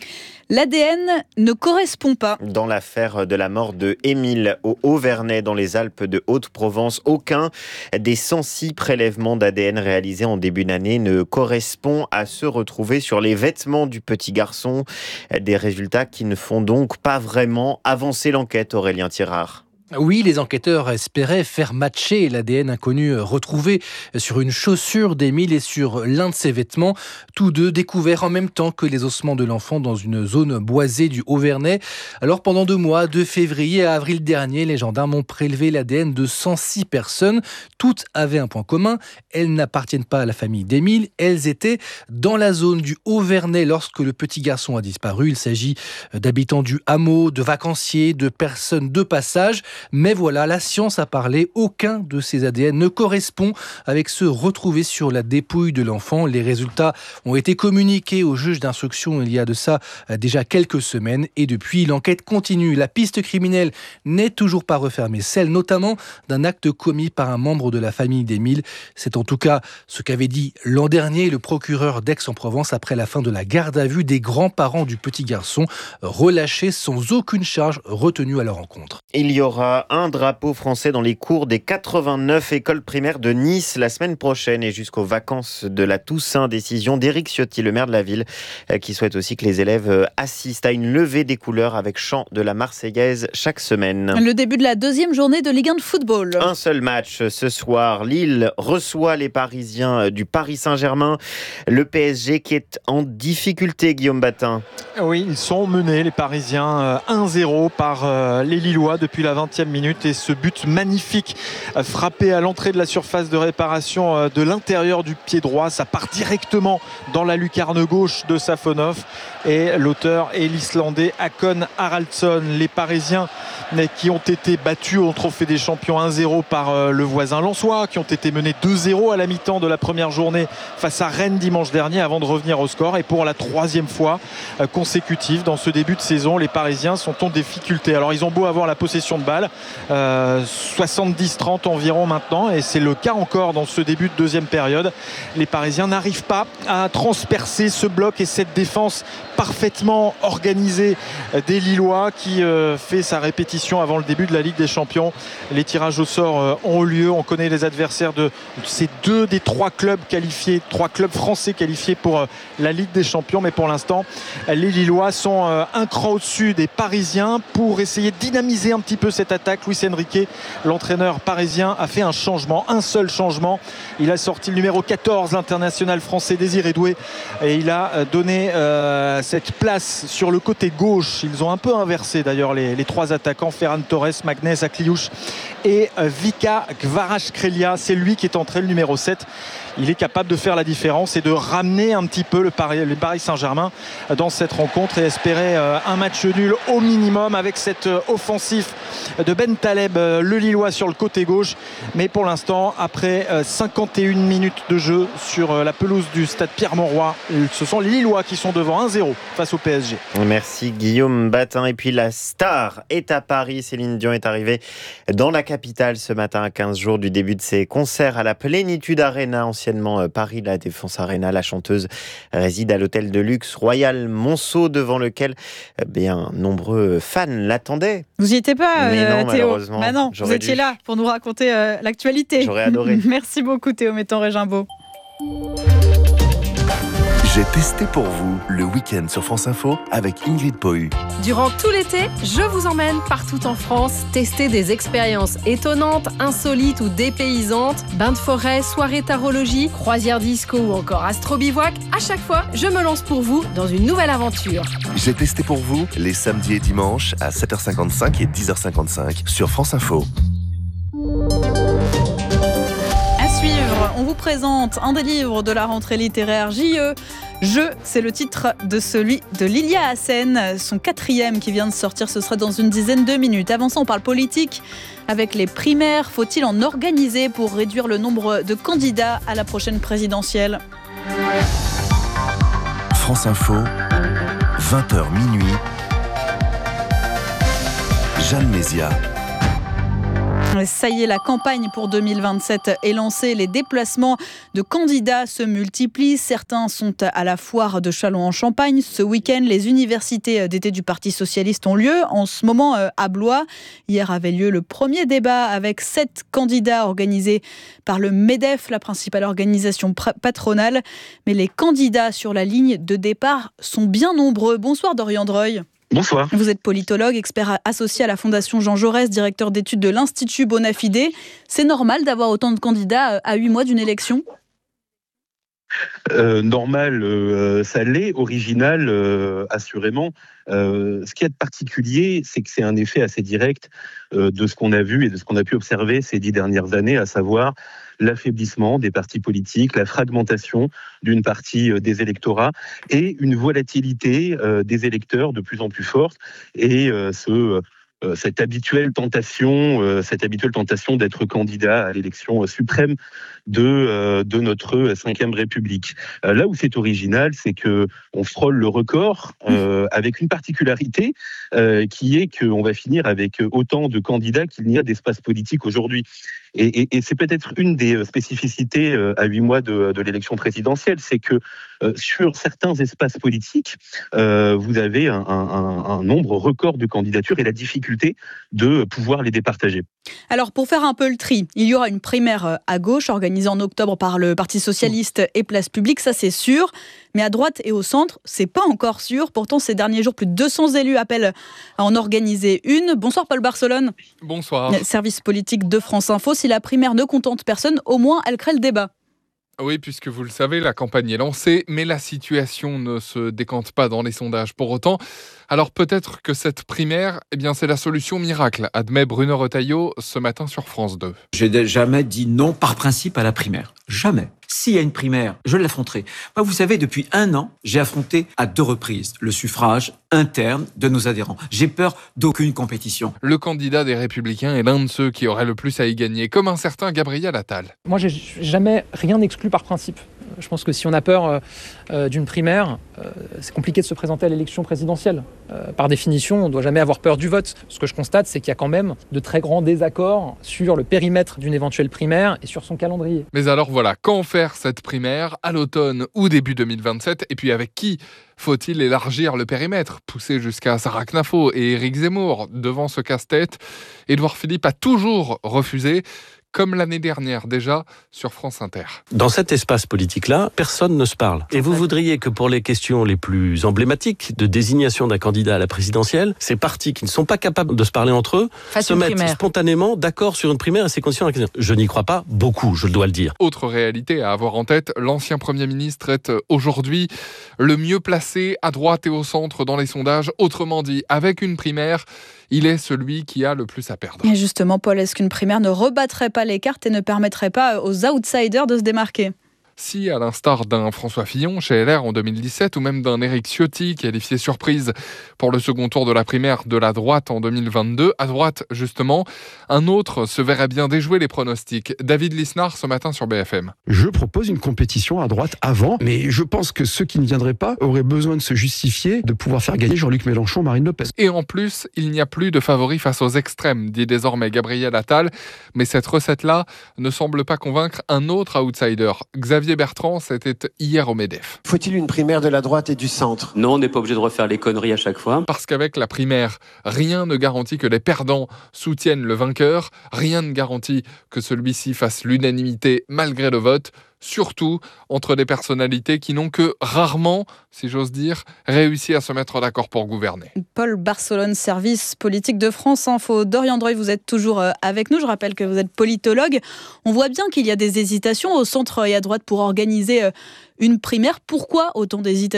L'ADN ne correspond pas. Dans l'affaire de la mort de Émile au Haut-Vernay dans les Alpes de Haute-Provence, aucun des 106 prélèvements d'ADN réalisés en début d'année ne correspond à ceux retrouvés sur les vêtements du petit garçon. Des résultats qui ne font donc pas vraiment avancer l'enquête, Aurélien Tirard. Oui, les enquêteurs espéraient faire matcher l'ADN inconnu retrouvé sur une chaussure d'Émile et sur l'un de ses vêtements, tous deux découverts en même temps que les ossements de l'enfant dans une zone boisée du Haut-Vernay. Alors pendant 2 mois, de février à avril dernier, les gendarmes ont prélevé l'ADN de 106 personnes. Toutes avaient un point commun, elles n'appartiennent pas à la famille d'Émile, elles étaient dans la zone du Haut-Vernay lorsque le petit garçon a disparu. Il s'agit d'habitants du hameau, de vacanciers, de personnes de passage. Mais voilà, la science a parlé. Aucun de ces ADN ne correspond avec ceux retrouvés sur la dépouille de l'enfant. Les résultats ont été communiqués au juge d'instruction il y a de ça déjà quelques semaines. Et depuis, l'enquête continue. La piste criminelle n'est toujours pas refermée. Celle notamment d'un acte commis par un membre de la famille d'Émile. C'est en tout cas ce qu'avait dit l'an dernier le procureur d'Aix-en-Provence après la fin de la garde à vue des grands-parents du petit garçon, relâchés sans aucune charge retenue à leur encontre. Il y aura un drapeau français dans les cours des 89 écoles primaires de Nice la semaine prochaine et jusqu'aux vacances de la Toussaint. Décision d'Éric Ciotti, le maire de la ville, qui souhaite aussi que les élèves assistent à une levée des couleurs avec chant de la Marseillaise chaque semaine. Le début de la 2e journée de Ligue 1 de football. Un seul match ce soir. Lille reçoit les Parisiens du Paris Saint-Germain. Le PSG qui est en difficulté, Guillaume Batin. Oui, ils sont menés, les Parisiens, 1-0 par les Lillois depuis la 20e minute, et ce but magnifique frappé à l'entrée de la surface de réparation de l'intérieur du pied droit, ça part directement dans la lucarne gauche de Safonov, et l'auteur est l'Islandais Hakon Haraldsson. Les Parisiens qui ont été battus au Trophée des Champions 1-0 par le voisin lensois, qui ont été menés 2-0 à la mi-temps de la première journée face à Rennes dimanche dernier avant de revenir au score, et pour la 3e fois consécutive dans ce début de saison, les Parisiens sont en difficulté. Alors ils ont beau avoir la possession de balle, 70-30 environ maintenant, et c'est le cas encore dans ce début de 2e période. Les Parisiens n'arrivent pas à transpercer ce bloc et cette défense parfaitement organisée des Lillois qui fait sa répétition avant le début de la Ligue des Champions. Les tirages au sort ont eu lieu. On connaît les adversaires de ces 2 des 3 clubs qualifiés, 3 clubs français qualifiés pour la Ligue des Champions, mais pour l'instant les Lillois sont un cran au-dessus des Parisiens. Pour essayer de dynamiser un petit peu cette attaque, Luis Enrique, l'entraîneur parisien, a fait un changement, un seul changement. Il a sorti le numéro 14, l'international français Désiré Doué, et il a donné cette place sur le côté gauche. Ils ont un peu inversé d'ailleurs les 3 attaquants, Ferran Torres, Magnès Akliouche et Vika Kvaratskhelia. C'est lui qui est entré, le numéro 7. Il est capable de faire la différence et de ramener un petit peu le Paris Saint-Germain dans cette rencontre, et espérer un match nul au minimum avec cet offensif de Ben Taleb, le Lillois, sur le côté gauche. Mais pour l'instant, après 51 minutes de jeu sur la pelouse du stade Pierre-Mauroy, ce sont les Lillois qui sont devant 1-0 face au PSG. Merci Guillaume Batin. Et puis la star est à Paris. Céline Dion est arrivée dans la capitale ce matin à 15 jours du début de ses concerts à la Plénitude Arena, anciennement Paris La Défense Arena. La chanteuse réside à l'hôtel de luxe Royal Monceau, devant lequel bien nombreux fans l'attendaient. Vous n'y étiez pas, mais non, Théo. malheureusement. Bah non, vous étiez là pour nous raconter l'actualité. J'aurais adoré. Merci beaucoup Théo Métan-Régimbaud. J'ai testé pour vous le week-end sur France Info avec Ingrid Pohu. Durant tout l'été, je vous emmène partout en France tester des expériences étonnantes, insolites ou dépaysantes. Bains de forêt, soirée tarologie, croisière disco ou encore astro-bivouac. À chaque fois, je me lance pour vous dans une nouvelle aventure. J'ai testé pour vous les samedis et dimanches à 7h55 et 10h55 sur France Info. À suivre, on vous présente un des livres de la rentrée littéraire JE. Je, c'est le titre de celui de Lilia Hassen, son 4e qui vient de sortir, ce sera dans une dizaine de minutes. Avant ça, on parle politique. Avec les primaires, faut-il en organiser pour réduire le nombre de candidats à la prochaine présidentielle ? France Info, 20h minuit. Jeanne Mézia. Ça y est, la campagne pour 2027 est lancée. Les déplacements de candidats se multiplient. Certains sont à la foire de Châlons-en-Champagne. Ce week-end, les universités d'été du Parti socialiste ont lieu. En ce moment, à Blois, hier avait lieu le premier débat avec 7 candidats organisés par le MEDEF, la principale organisation patronale. Mais les candidats sur la ligne de départ sont bien nombreux. Bonsoir Dorian Dreuil. Bonsoir. Vous êtes politologue, expert associé à la Fondation Jean Jaurès, directeur d'études de l'Institut Bonafide. C'est normal d'avoir autant de candidats à 8 mois d'une élection ? Normal, ça l'est. Original, assurément. Ce qui est de particulier, c'est que c'est un effet assez direct de ce qu'on a vu et de ce qu'on a pu observer ces 10 dernières années, à savoir l'affaiblissement des partis politiques, la fragmentation d'une partie des électorats et une volatilité des électeurs de plus en plus forte. Et cette habituelle tentation d'être candidat à l'élection suprême de notre Ve République. Là où c'est original, c'est que on frôle le record avec une particularité qui est qu'on va finir avec autant de candidats qu'il n'y a d'espace politique aujourd'hui. Et c'est peut-être une des spécificités à 8 mois de l'élection présidentielle, c'est que sur certains espaces politiques, vous avez un nombre record de candidatures et la difficulté de pouvoir les départager. Alors, pour faire un peu le tri, il y aura une primaire à gauche organisée en octobre par le Parti socialiste et Place Publique, ça c'est sûr. Mais à droite et au centre, c'est pas encore sûr. Pourtant, ces derniers jours, plus de 200 élus appellent à en organiser une. Bonsoir Paul Barcelone. Bonsoir. Service politique de France Info. Si la primaire ne contente personne, au moins elle crée le débat. Oui, puisque vous le savez, la campagne est lancée, mais la situation ne se décante pas dans les sondages pour autant. Alors peut-être que cette primaire, c'est la solution miracle, admet Bruno Retailleau ce matin sur France 2. J'ai jamais dit non par principe à la primaire. Jamais. S'il y a une primaire, je l'affronterai. Moi, vous savez, depuis 1 an, j'ai affronté à 2 reprises le suffrage interne de nos adhérents. J'ai peur d'aucune compétition. Le candidat des Républicains est l'un de ceux qui aurait le plus à y gagner, comme un certain Gabriel Attal. Moi, j'ai jamais rien exclu par principe. Je pense que si on a peur d'une primaire, c'est compliqué de se présenter à l'élection présidentielle. Par définition, on ne doit jamais avoir peur du vote. Ce que je constate, c'est qu'il y a quand même de très grands désaccords sur le périmètre d'une éventuelle primaire et sur son calendrier. Mais alors voilà, quand faire cette primaire, à l'automne ou début 2027, et puis avec qui ? Faut-il élargir le périmètre, pousser jusqu'à Sarah Knafo et Éric Zemmour devant ce casse-tête ? Édouard Philippe a toujours refusé, comme l'année dernière déjà sur France Inter. Dans cet espace politique-là, personne ne se parle. Et vous voudriez que pour les questions les plus emblématiques de désignation d'un candidat à la présidentielle, ces partis qui ne sont pas capables de se parler entre eux se mettent spontanément d'accord sur une primaire et ses conditions. Je n'y crois pas beaucoup, je dois le dire. Autre réalité à avoir en tête, l'ancien Premier ministre est aujourd'hui le mieux placé à droite et au centre dans les sondages. Autrement dit, avec une primaire, il est celui qui a le plus à perdre. Et justement, Paul, est-ce qu'une primaire ne rebattrait pas les cartes et ne permettrait pas aux outsiders de se démarquer ? Si, à l'instar d'un François Fillon chez LR en 2017 ou même d'un Éric Ciotti qualifié surprise pour le second tour de la primaire de la droite en 2022, à droite justement, un autre se verrait bien déjouer les pronostics. David Lisnard ce matin sur BFM. Je propose une compétition à droite avant, mais je pense que ceux qui ne viendraient pas auraient besoin de se justifier, de pouvoir faire gagner Jean-Luc Mélenchon, Marine Le Pen. Et en plus, il n'y a plus de favoris face aux extrêmes, dit désormais Gabriel Attal. Mais cette recette-là ne semble pas convaincre un autre outsider, Xavier Bertrand, c'était hier au MEDEF. Faut-il une primaire de la droite et du centre ? Non, on n'est pas obligé de refaire les conneries à chaque fois. Parce qu'avec la primaire, rien ne garantit que les perdants soutiennent le vainqueur, rien ne garantit que celui-ci fasse l'unanimité malgré le vote. surtout entre des personnalités qui n'ont que rarement, si j'ose dire, réussi à se mettre d'accord pour gouverner. Paul Barcelone, service politique de France Info. Dorian Droy, vous êtes toujours avec nous. Je rappelle que vous êtes politologue. On voit bien qu'il y a des hésitations au centre et à droite pour organiser une primaire. Pourquoi autant d'hésitations ?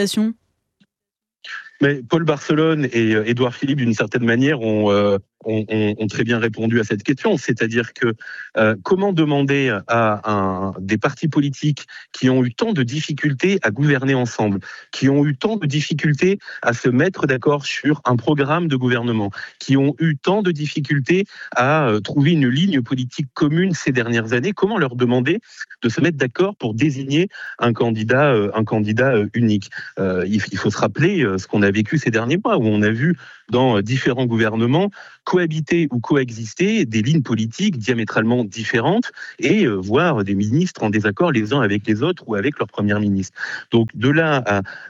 Mais Paul Barcelone et Édouard Philippe, d'une certaine manière, ont très bien répondu à cette question. C'est-à-dire que comment demander à des partis politiques qui ont eu tant de difficultés à gouverner ensemble, qui ont eu tant de difficultés à se mettre d'accord sur un programme de gouvernement, qui ont eu tant de difficultés à trouver une ligne politique commune ces dernières années, comment leur demander de se mettre d'accord pour désigner un candidat unique ? Il faut se rappeler ce qu'on a vécu ces derniers mois, où on a vu dans différents gouvernements cohabiter ou coexister des lignes politiques diamétralement différentes et voir des ministres en désaccord les uns avec les autres ou avec leur premier ministre. Donc de là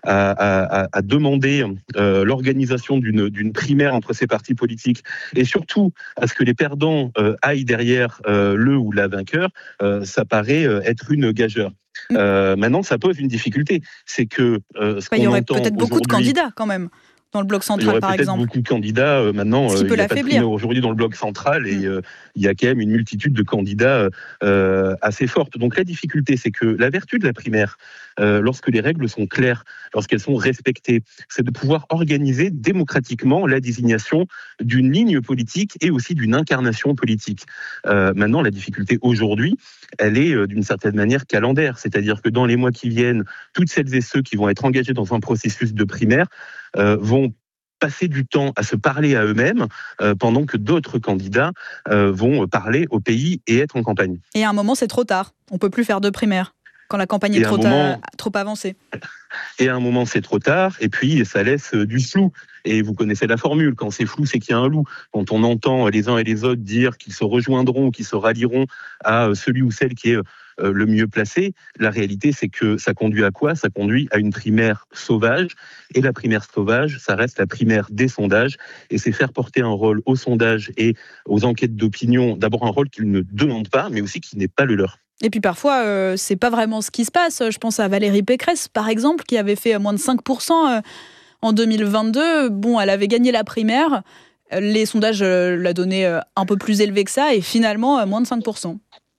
à demander l'organisation d'une primaire entre ces partis politiques et surtout à ce que les perdants aillent derrière le ou la vainqueur, ça paraît être une gageure. Maintenant, ça pose une difficulté. C'est que il y aurait peut-être beaucoup de candidats quand même. Dans le bloc central, par exemple. Il y aurait peut-être beaucoup de candidats. Maintenant, il n'y a pas de primaire aujourd'hui dans le bloc central et il y a quand même une multitude de candidats assez forte. Donc la difficulté, c'est que la vertu de la primaire, lorsque les règles sont claires, lorsqu'elles sont respectées, c'est de pouvoir organiser démocratiquement la désignation d'une ligne politique et aussi d'une incarnation politique. Maintenant, la difficulté aujourd'hui, elle est d'une certaine manière calendaire. C'est-à-dire que dans les mois qui viennent, toutes celles et ceux qui vont être engagés dans un processus de primaire vont passer du temps à se parler à eux-mêmes pendant que d'autres candidats vont parler au pays et être en campagne. Et à un moment, c'est trop tard. On ne peut plus faire de primaire quand la campagne est trop avancée. Et à un moment, c'est trop tard. Et puis, ça laisse du flou. Et vous connaissez la formule. Quand c'est flou, c'est qu'il y a un loup. Quand on entend les uns et les autres dire qu'ils se rejoindront, qu'ils se rallieront à celui ou celle qui est le mieux placé, la réalité, c'est que ça conduit à quoi ? Ça conduit à une primaire sauvage. Et la primaire sauvage, ça reste la primaire des sondages. Et c'est faire porter un rôle aux sondages et aux enquêtes d'opinion. D'abord, un rôle qu'ils ne demandent pas, mais aussi qui n'est pas le leur. Et puis parfois, c'est pas vraiment ce qui se passe. Je pense à Valérie Pécresse, par exemple, qui avait fait moins de 5% en 2022. Bon, elle avait gagné la primaire. Les sondages la donnaient un peu plus élevé que ça. Et finalement, moins de 5%.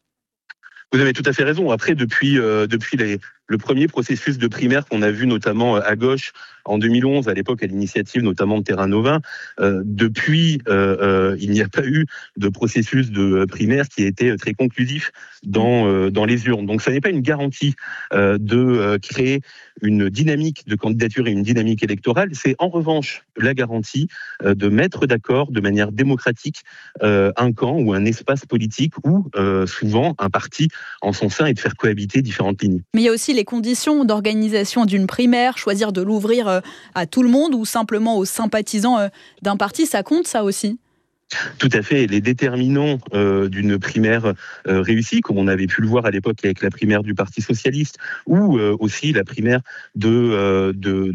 Vous avez tout à fait raison. Après, depuis le premier processus de primaire qu'on a vu notamment à gauche en 2011, à l'époque à l'initiative notamment de Terra Nova, depuis, il n'y a pas eu de processus de primaire qui a été très conclusif dans les urnes. Donc ça n'est pas une garantie de créer une dynamique de candidature et une dynamique électorale. C'est en revanche la garantie de mettre d'accord de manière démocratique un camp ou un espace politique ou souvent un parti en son sein et de faire cohabiter différentes lignes. Mais il y a aussi les conditions d'organisation d'une primaire, choisir de l'ouvrir à tout le monde ou simplement aux sympathisants d'un parti, ça compte ça aussi ? Tout à fait. Les déterminants d'une primaire réussie, comme on avait pu le voir à l'époque avec la primaire du Parti socialiste, ou aussi la primaire de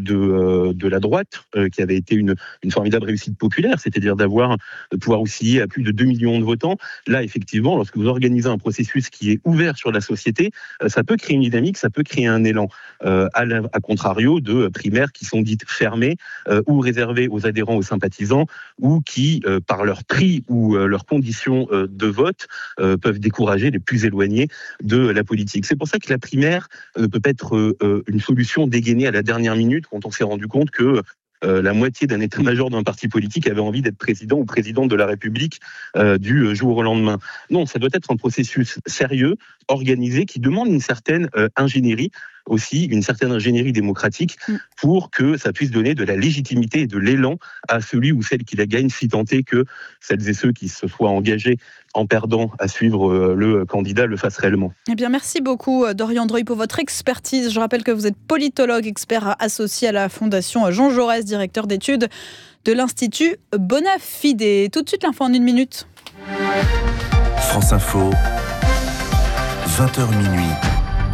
la droite, qui avait été une formidable réussite populaire, c'est-à-dire de pouvoir osciller à plus de 2 millions de votants. Là, effectivement, lorsque vous organisez un processus qui est ouvert sur la société, ça peut créer une dynamique, ça peut créer un élan, à contrario de primaires qui sont dites fermées ou réservées aux adhérents, aux sympathisants, ou qui, par leur prix ou leurs conditions de vote peuvent décourager les plus éloignés de la politique. C'est pour ça que la primaire ne peut pas être une solution dégainée à la dernière minute quand on s'est rendu compte que la moitié d'un état-major d'un parti politique avait envie d'être président ou présidente de la République du jour au lendemain. Non, ça doit être un processus sérieux, organisé, qui demande une certaine ingénierie, aussi une certaine ingénierie démocratique pour que ça puisse donner de la légitimité et de l'élan à celui ou celle qui la gagne, si tant est que celles et ceux qui se soient engagés en perdant à suivre le candidat le fassent réellement. Eh bien, merci beaucoup Dorian Droy pour votre expertise. Je rappelle que vous êtes politologue, expert associé à la Fondation Jean Jaurès, directeur d'études de l'Institut Bonafide. Tout de suite, l'info en 1 minute. France Info, 20h minuit.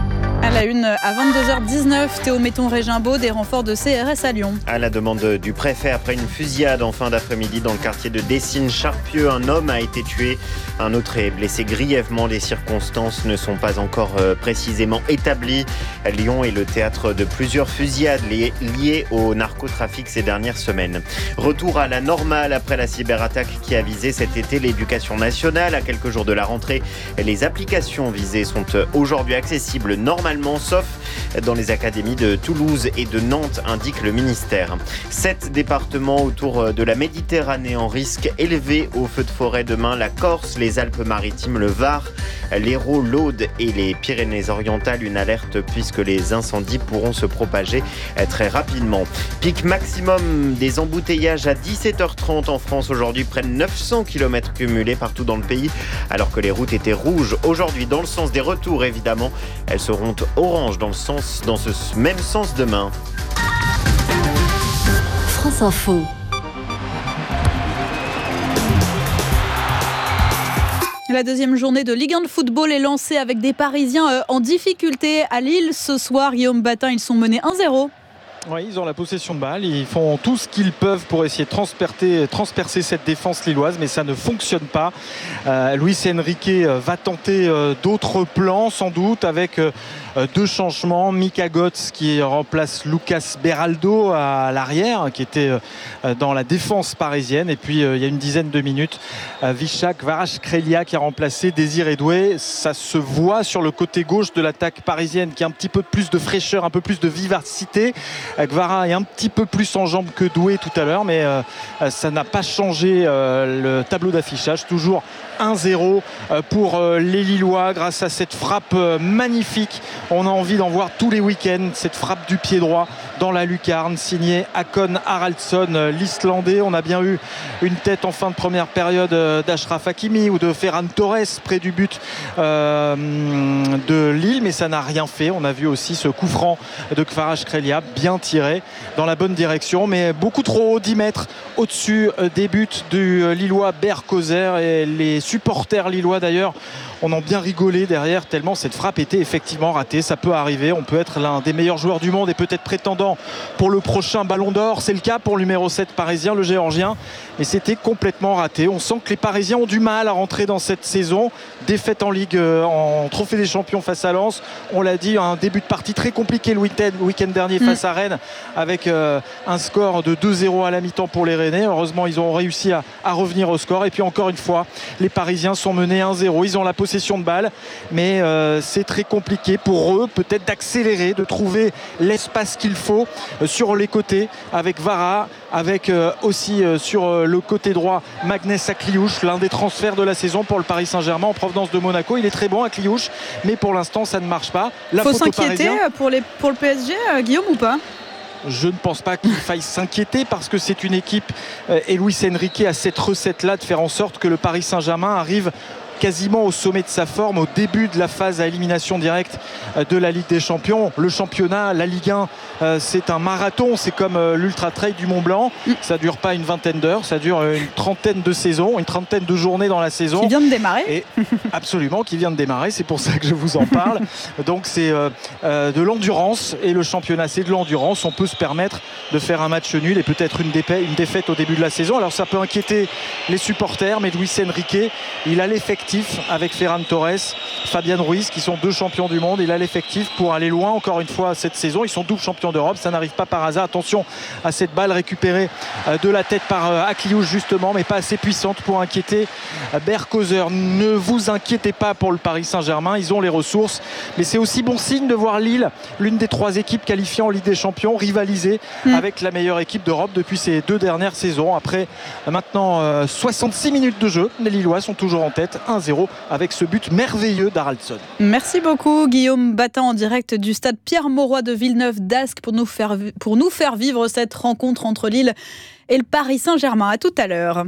À la une, à 22h19, Théo Metton-Régimbaud, des renforts de CRS à Lyon. À la demande du préfet, après une fusillade en fin d'après-midi dans le quartier de Dessines-Charpieu, un homme a été tué. Un autre est blessé grièvement. Les circonstances ne sont pas encore précisément établies. Lyon est le théâtre de plusieurs fusillades liées au narcotrafic ces dernières semaines. Retour à la normale après la cyberattaque qui a visé cet été l'éducation nationale. À quelques jours de la rentrée, les applications visées sont aujourd'hui accessibles normalement, sauf dans les académies de Toulouse et de Nantes, indique le ministère. 7 départements autour de la Méditerranée en risque élevé au feu de forêt demain. La Corse, les Alpes-Maritimes, le Var, l'Hérault, l'Aude et les Pyrénées-Orientales. Une alerte puisque les incendies pourront se propager très rapidement. Pic maximum des embouteillages à 17h30 en France aujourd'hui. Près de 900 km cumulés partout dans le pays alors que les routes étaient rouges. Aujourd'hui, dans le sens des retours évidemment, elles seront orange dans ce même sens demain. France Info. La deuxième journée de Ligue 1 de football est lancée avec des Parisiens en difficulté à Lille. Ce soir, Guillaume Batin, ils sont menés 1-0. Oui, ils ont la possession de balle, ils font tout ce qu'ils peuvent pour essayer de transpercer cette défense lilloise, mais ça ne fonctionne pas. Luis Enrique va tenter d'autres plans sans doute avec 2 changements. Mika Götze qui remplace Lucas Beraldo à l'arrière, qui était dans la défense parisienne, et puis il y a une dizaine de minutes, Vishak Kvaratskhelia qui a remplacé Désiré Doué. Ça se voit sur le côté gauche de l'attaque parisienne qui a un petit peu plus de fraîcheur, un peu plus de vivacité. Kvara est un petit peu plus en jambes que Doué tout à l'heure, mais ça n'a pas changé le tableau d'affichage. Toujours 1-0 pour les Lillois grâce à cette frappe magnifique. On a envie d'en voir tous les week-ends, cette frappe du pied droit dans la lucarne, signée Hakon Haraldsson, l'Islandais. On a bien eu une tête en fin de première période d'Achraf Hakimi ou de Ferran Torres près du but de Lille, mais ça n'a rien fait. On a vu aussi ce coup franc de Kvaratskhelia, bien tiré dans la bonne direction, mais beaucoup trop haut, 10 mètres au-dessus des buts du Lillois Berg Kozer. Et les supporters lillois d'ailleurs on en bien rigolé derrière tellement cette frappe était effectivement ratée. Ça peut arriver, on peut être l'un des meilleurs joueurs du monde et peut-être prétendant pour le prochain Ballon d'Or. C'est le cas pour le numéro 7 parisien, le Géorgien, mais c'était complètement raté. On sent que les Parisiens ont du mal à rentrer dans cette saison. Défaite en Ligue, en Trophée des Champions face à Lens. On l'a dit, un début de partie très compliqué le week-end dernier face à Rennes avec un score de 2-0 à la mi-temps pour les Rennais. Heureusement, ils ont réussi à revenir au score. Et puis encore une fois, les Parisiens sont menés 1-0. Ils ont la possession de balle, mais c'est très compliqué pour eux peut-être d'accélérer, de trouver l'espace qu'il faut sur les côtés avec Vara, avec aussi sur le côté droit Magnès Akliouche, l'un des transferts de la saison pour le Paris Saint-Germain en provenance de Monaco. Il est très bon Akliouche, mais pour l'instant ça ne marche pas. Faut s'inquiéter pour le PSG, Guillaume, ou pas ? Je ne pense pas qu'il faille s'inquiéter parce que c'est une équipe et Luis Enrique a cette recette-là de faire en sorte que le Paris Saint-Germain arrive quasiment au sommet de sa forme, au début de la phase à élimination directe de la Ligue des Champions. Le championnat, la Ligue 1, c'est un marathon, c'est comme l'Ultra Trail du Mont Blanc. Ça ne dure pas une vingtaine d'heures, ça dure une trentaine de saisons, une trentaine de journées dans la saison. Qui vient de démarrer. Et absolument, qui vient de démarrer, c'est pour ça que je vous en parle. Donc c'est de l'endurance, et le championnat c'est de l'endurance. On peut se permettre de faire un match nul et peut-être une défaite au début de la saison. Alors ça peut inquiéter les supporters, mais Luis Enrique, il a l'effectif avec Ferran Torres, Fabian Ruiz qui sont 2 champions du monde. Il a l'effectif pour aller loin encore une fois cette saison. Ils sont double champions d'Europe, ça n'arrive pas par hasard. Attention à cette balle récupérée de la tête par Akliouche justement, mais pas assez puissante pour inquiéter Berg Kozer. Ne vous inquiétez pas pour le Paris Saint-Germain, ils ont les ressources, mais c'est aussi bon signe de voir Lille, l'une des 3 équipes qualifiées en Ligue des Champions, rivaliser avec la meilleure équipe d'Europe depuis ces 2 dernières saisons. Après maintenant 66 minutes de jeu, les Lillois sont toujours en tête, 1-0 avec ce but merveilleux d'Haraldsson. Merci beaucoup Guillaume Batin en direct du stade Pierre-Mauroy de Villeneuve-d'Ascq pour nous faire vivre cette rencontre entre Lille et le Paris Saint-Germain. À tout à l'heure.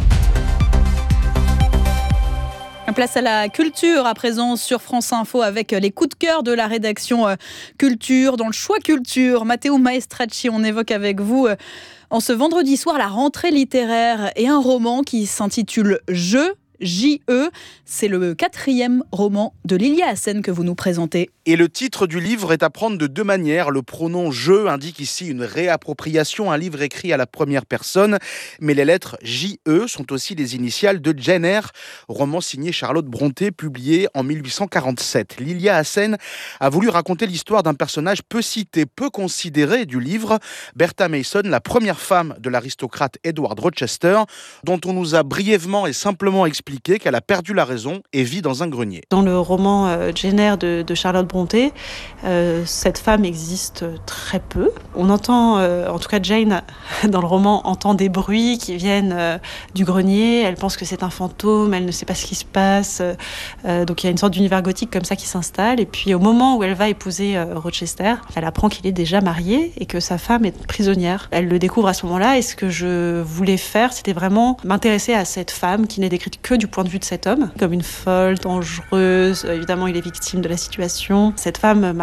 Place à la culture à présent sur France Info avec les coups de cœur de la rédaction culture. Dans le choix culture, Matteo Maestracci, on évoque avec vous en ce vendredi soir la rentrée littéraire et un roman qui s'intitule « Je ». J.E. C'est le 4e roman de Lilia Hassen que vous nous présentez. Et le titre du livre est à prendre de deux manières. Le pronom « je » indique ici une réappropriation, un livre écrit à la première personne. Mais les lettres J.E. sont aussi les initiales de Jane Eyre, roman signé Charlotte Brontë, publié en 1847. Lilia Hassen a voulu raconter l'histoire d'un personnage peu cité, peu considéré du livre, Bertha Mason, la première femme de l'aristocrate Edward Rochester, dont on nous a brièvement et simplement expliqué qu'elle a perdu la raison et vit dans un grenier. Dans le roman Jane Eyre de Charlotte Brontë, cette femme existe très peu. On entend, en tout cas Jane, dans le roman, entend des bruits qui viennent du grenier. Elle pense que c'est un fantôme, elle ne sait pas ce qui se passe. Donc il y a une sorte d'univers gothique comme ça qui s'installe. Et puis au moment où elle va épouser Rochester, elle apprend qu'il est déjà marié et que sa femme est prisonnière. Elle le découvre à ce moment-là et ce que je voulais faire, c'était vraiment m'intéresser à cette femme qui n'est décrite que du point de vue de cet homme, comme une folle, dangereuse. Évidemment, il est victime de la situation. Cette femme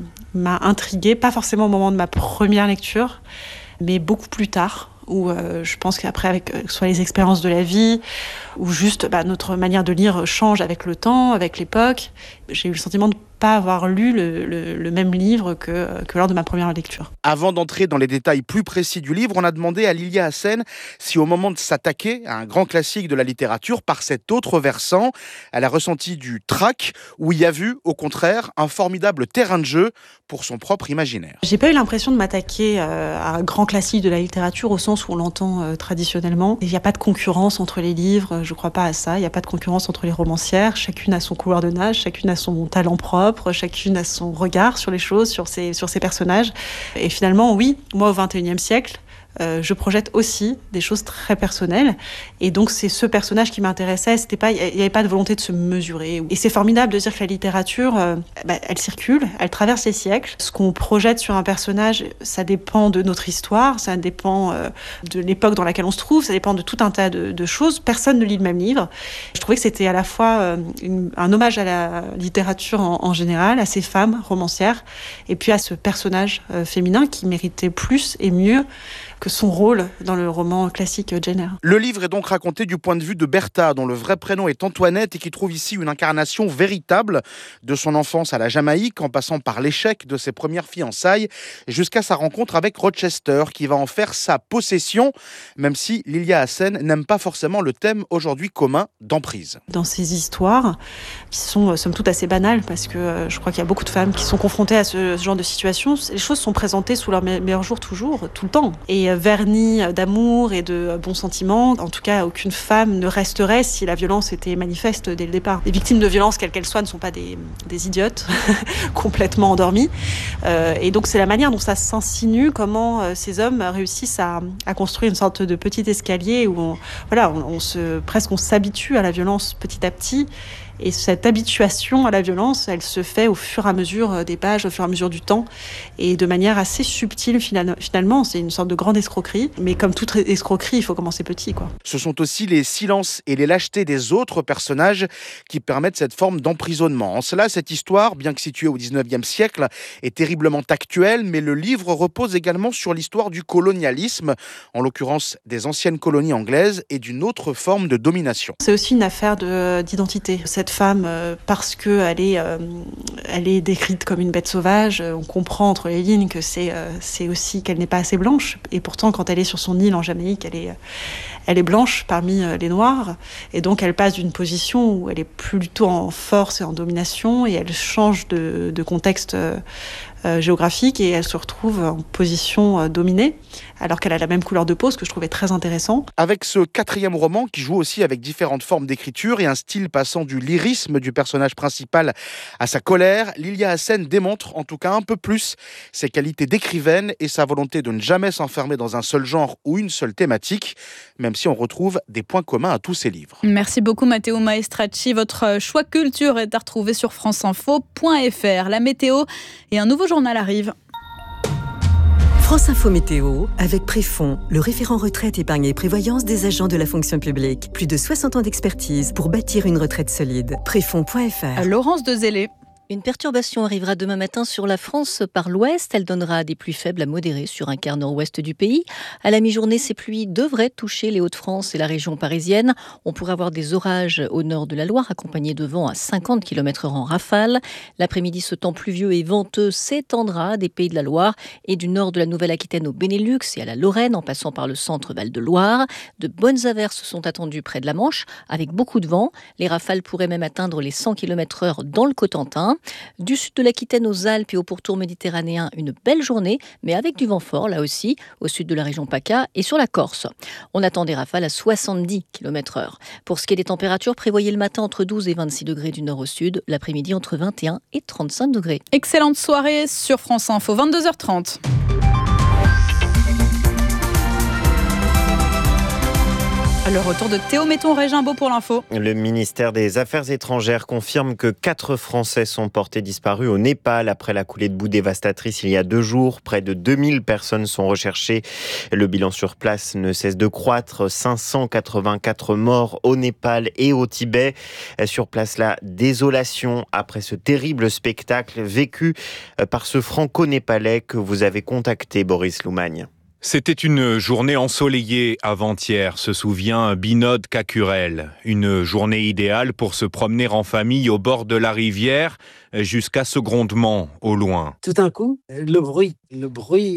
m'a intriguée, pas forcément au moment de ma première lecture, mais beaucoup plus tard, où je pense qu'après, avec soit les expériences de la vie, ou juste notre manière de lire change avec le temps, avec l'époque, j'ai eu le sentiment de pas avoir lu le même livre que lors de ma première lecture. Avant d'entrer dans les détails plus précis du livre, on a demandé à Lilia Hassen si au moment de s'attaquer à un grand classique de la littérature, par cet autre versant, elle a ressenti du trac ou y a vu, au contraire, un formidable terrain de jeu pour son propre imaginaire. J'ai pas eu l'impression de m'attaquer à un grand classique de la littérature au sens où on l'entend traditionnellement. Il n'y a pas de concurrence entre les livres, je crois pas à ça. Il n'y a pas de concurrence entre les romancières. Chacune a son couleur de nage, chacune a son talent propre. Chacune a son regard sur les choses, sur ses personnages. Et finalement, oui, moi, au XXIe siècle, je projette aussi des choses très personnelles. Et donc, c'est ce personnage qui m'intéressait. Il n'y avait pas de volonté de se mesurer. Et c'est formidable de dire que la littérature, elle circule, elle traverse les siècles. Ce qu'on projette sur un personnage, ça dépend de notre histoire, ça dépend de l'époque dans laquelle on se trouve, ça dépend de tout un tas de choses. Personne ne lit le même livre. Je trouvais que c'était à la fois un hommage à la littérature en général, à ces femmes romancières, et puis à ce personnage féminin qui méritait plus et mieux que son rôle dans le roman classique Jane Eyre. Le livre est donc raconté du point de vue de Bertha, dont le vrai prénom est Antoinette et qui trouve ici une incarnation véritable de son enfance à la Jamaïque, en passant par l'échec de ses premières fiançailles, jusqu'à sa rencontre avec Rochester, qui va en faire sa possession, même si Lilia Hassen n'aime pas forcément le thème aujourd'hui commun d'emprise. Dans ces histoires, qui sont somme toute assez banales, parce que je crois qu'il y a beaucoup de femmes qui sont confrontées à ce genre de situation, les choses sont présentées sous leur meilleur jour toujours, tout le temps. Et vernis d'amour et de bons sentiments. En tout cas, aucune femme ne resterait si la violence était manifeste dès le départ. Les victimes de violence, quelles qu'elles soient, ne sont pas des idiotes complètement endormies. Et donc, c'est la manière dont ça s'insinue, comment ces hommes réussissent à construire une sorte de petit escalier où on s'habitue à la violence petit à petit. Et cette habituation à la violence, elle se fait au fur et à mesure des pages, au fur et à mesure du temps, et de manière assez subtile finalement. C'est une sorte de grande escroquerie, mais comme toute escroquerie, il faut commencer petit, quoi. Ce sont aussi les silences et les lâchetés des autres personnages qui permettent cette forme d'emprisonnement. En cela, cette histoire, bien que située au XIXe siècle, est terriblement actuelle, mais le livre repose également sur l'histoire du colonialisme, en l'occurrence des anciennes colonies anglaises, et d'une autre forme de domination. C'est aussi une affaire d'identité. Cette femme, parce qu'elle est décrite comme une bête sauvage, on comprend entre les lignes que c'est aussi qu'elle n'est pas assez blanche. Et pourtant, quand elle est sur son île en Jamaïque, elle est blanche parmi les Noirs. Et donc, elle passe d'une position où elle est plutôt en force et en domination, et elle change de contexte géographique, et elle se retrouve en position dominée, alors qu'elle a la même couleur de peau, ce que je trouvais très intéressant. Avec ce 4e roman, qui joue aussi avec différentes formes d'écriture et un style passant du lyrisme du personnage principal à sa colère, Lilia Hassen démontre en tout cas un peu plus ses qualités d'écrivaine et sa volonté de ne jamais s'enfermer dans un seul genre ou une seule thématique, même si on retrouve des points communs à tous ses livres. Merci beaucoup Matteo Maestracci. Votre choix culture est à retrouver sur franceinfo.fr. La météo et un nouveau journal arrive. France Info Météo, avec Préfond, le référent retraite, épargne et prévoyance des agents de la fonction publique. Plus de 60 ans d'expertise pour bâtir une retraite solide. Préfond.fr. Laurence Dezellé. Une perturbation arrivera demain matin sur la France par l'ouest. Elle donnera des pluies faibles à modérées sur un quart nord-ouest du pays. À la mi-journée, ces pluies devraient toucher les Hauts-de-France et la région parisienne. On pourrait avoir des orages au nord de la Loire, accompagnés de vents à 50 km/h en rafale. L'après-midi, ce temps pluvieux et venteux s'étendra des Pays de la Loire et du nord de la Nouvelle-Aquitaine au Benelux et à la Lorraine, en passant par le centre Val-de-Loire. De bonnes averses sont attendues près de la Manche, avec beaucoup de vent. Les rafales pourraient même atteindre les 100 km/h dans le Cotentin. Du sud de l'Aquitaine aux Alpes et au pourtour méditerranéen, une belle journée, mais avec du vent fort, là aussi, au sud de la région PACA et sur la Corse. On attend des rafales à 70 km/h. Pour ce qui est des températures, prévoyez le matin entre 12 et 26 degrés du nord au sud, l'après-midi entre 21 et 35 degrés. Excellente soirée sur France Info, 22h30. Le retour de Théo Metton-Régimbaud pour l'info. Le ministère des Affaires étrangères confirme que 4 Français sont portés disparus au Népal après la coulée de boue dévastatrice il y a 2 jours. Près de 2000 personnes sont recherchées. Le bilan sur place ne cesse de croître. 584 morts au Népal et au Tibet. Sur place, la désolation après ce terrible spectacle vécu par ce franco-népalais que vous avez contacté, Boris Loumagne. C'était une journée ensoleillée avant-hier, se souvient Binod Kakurel. Une journée idéale pour se promener en famille au bord de la rivière jusqu'à ce grondement au loin. Tout d'un coup, le bruit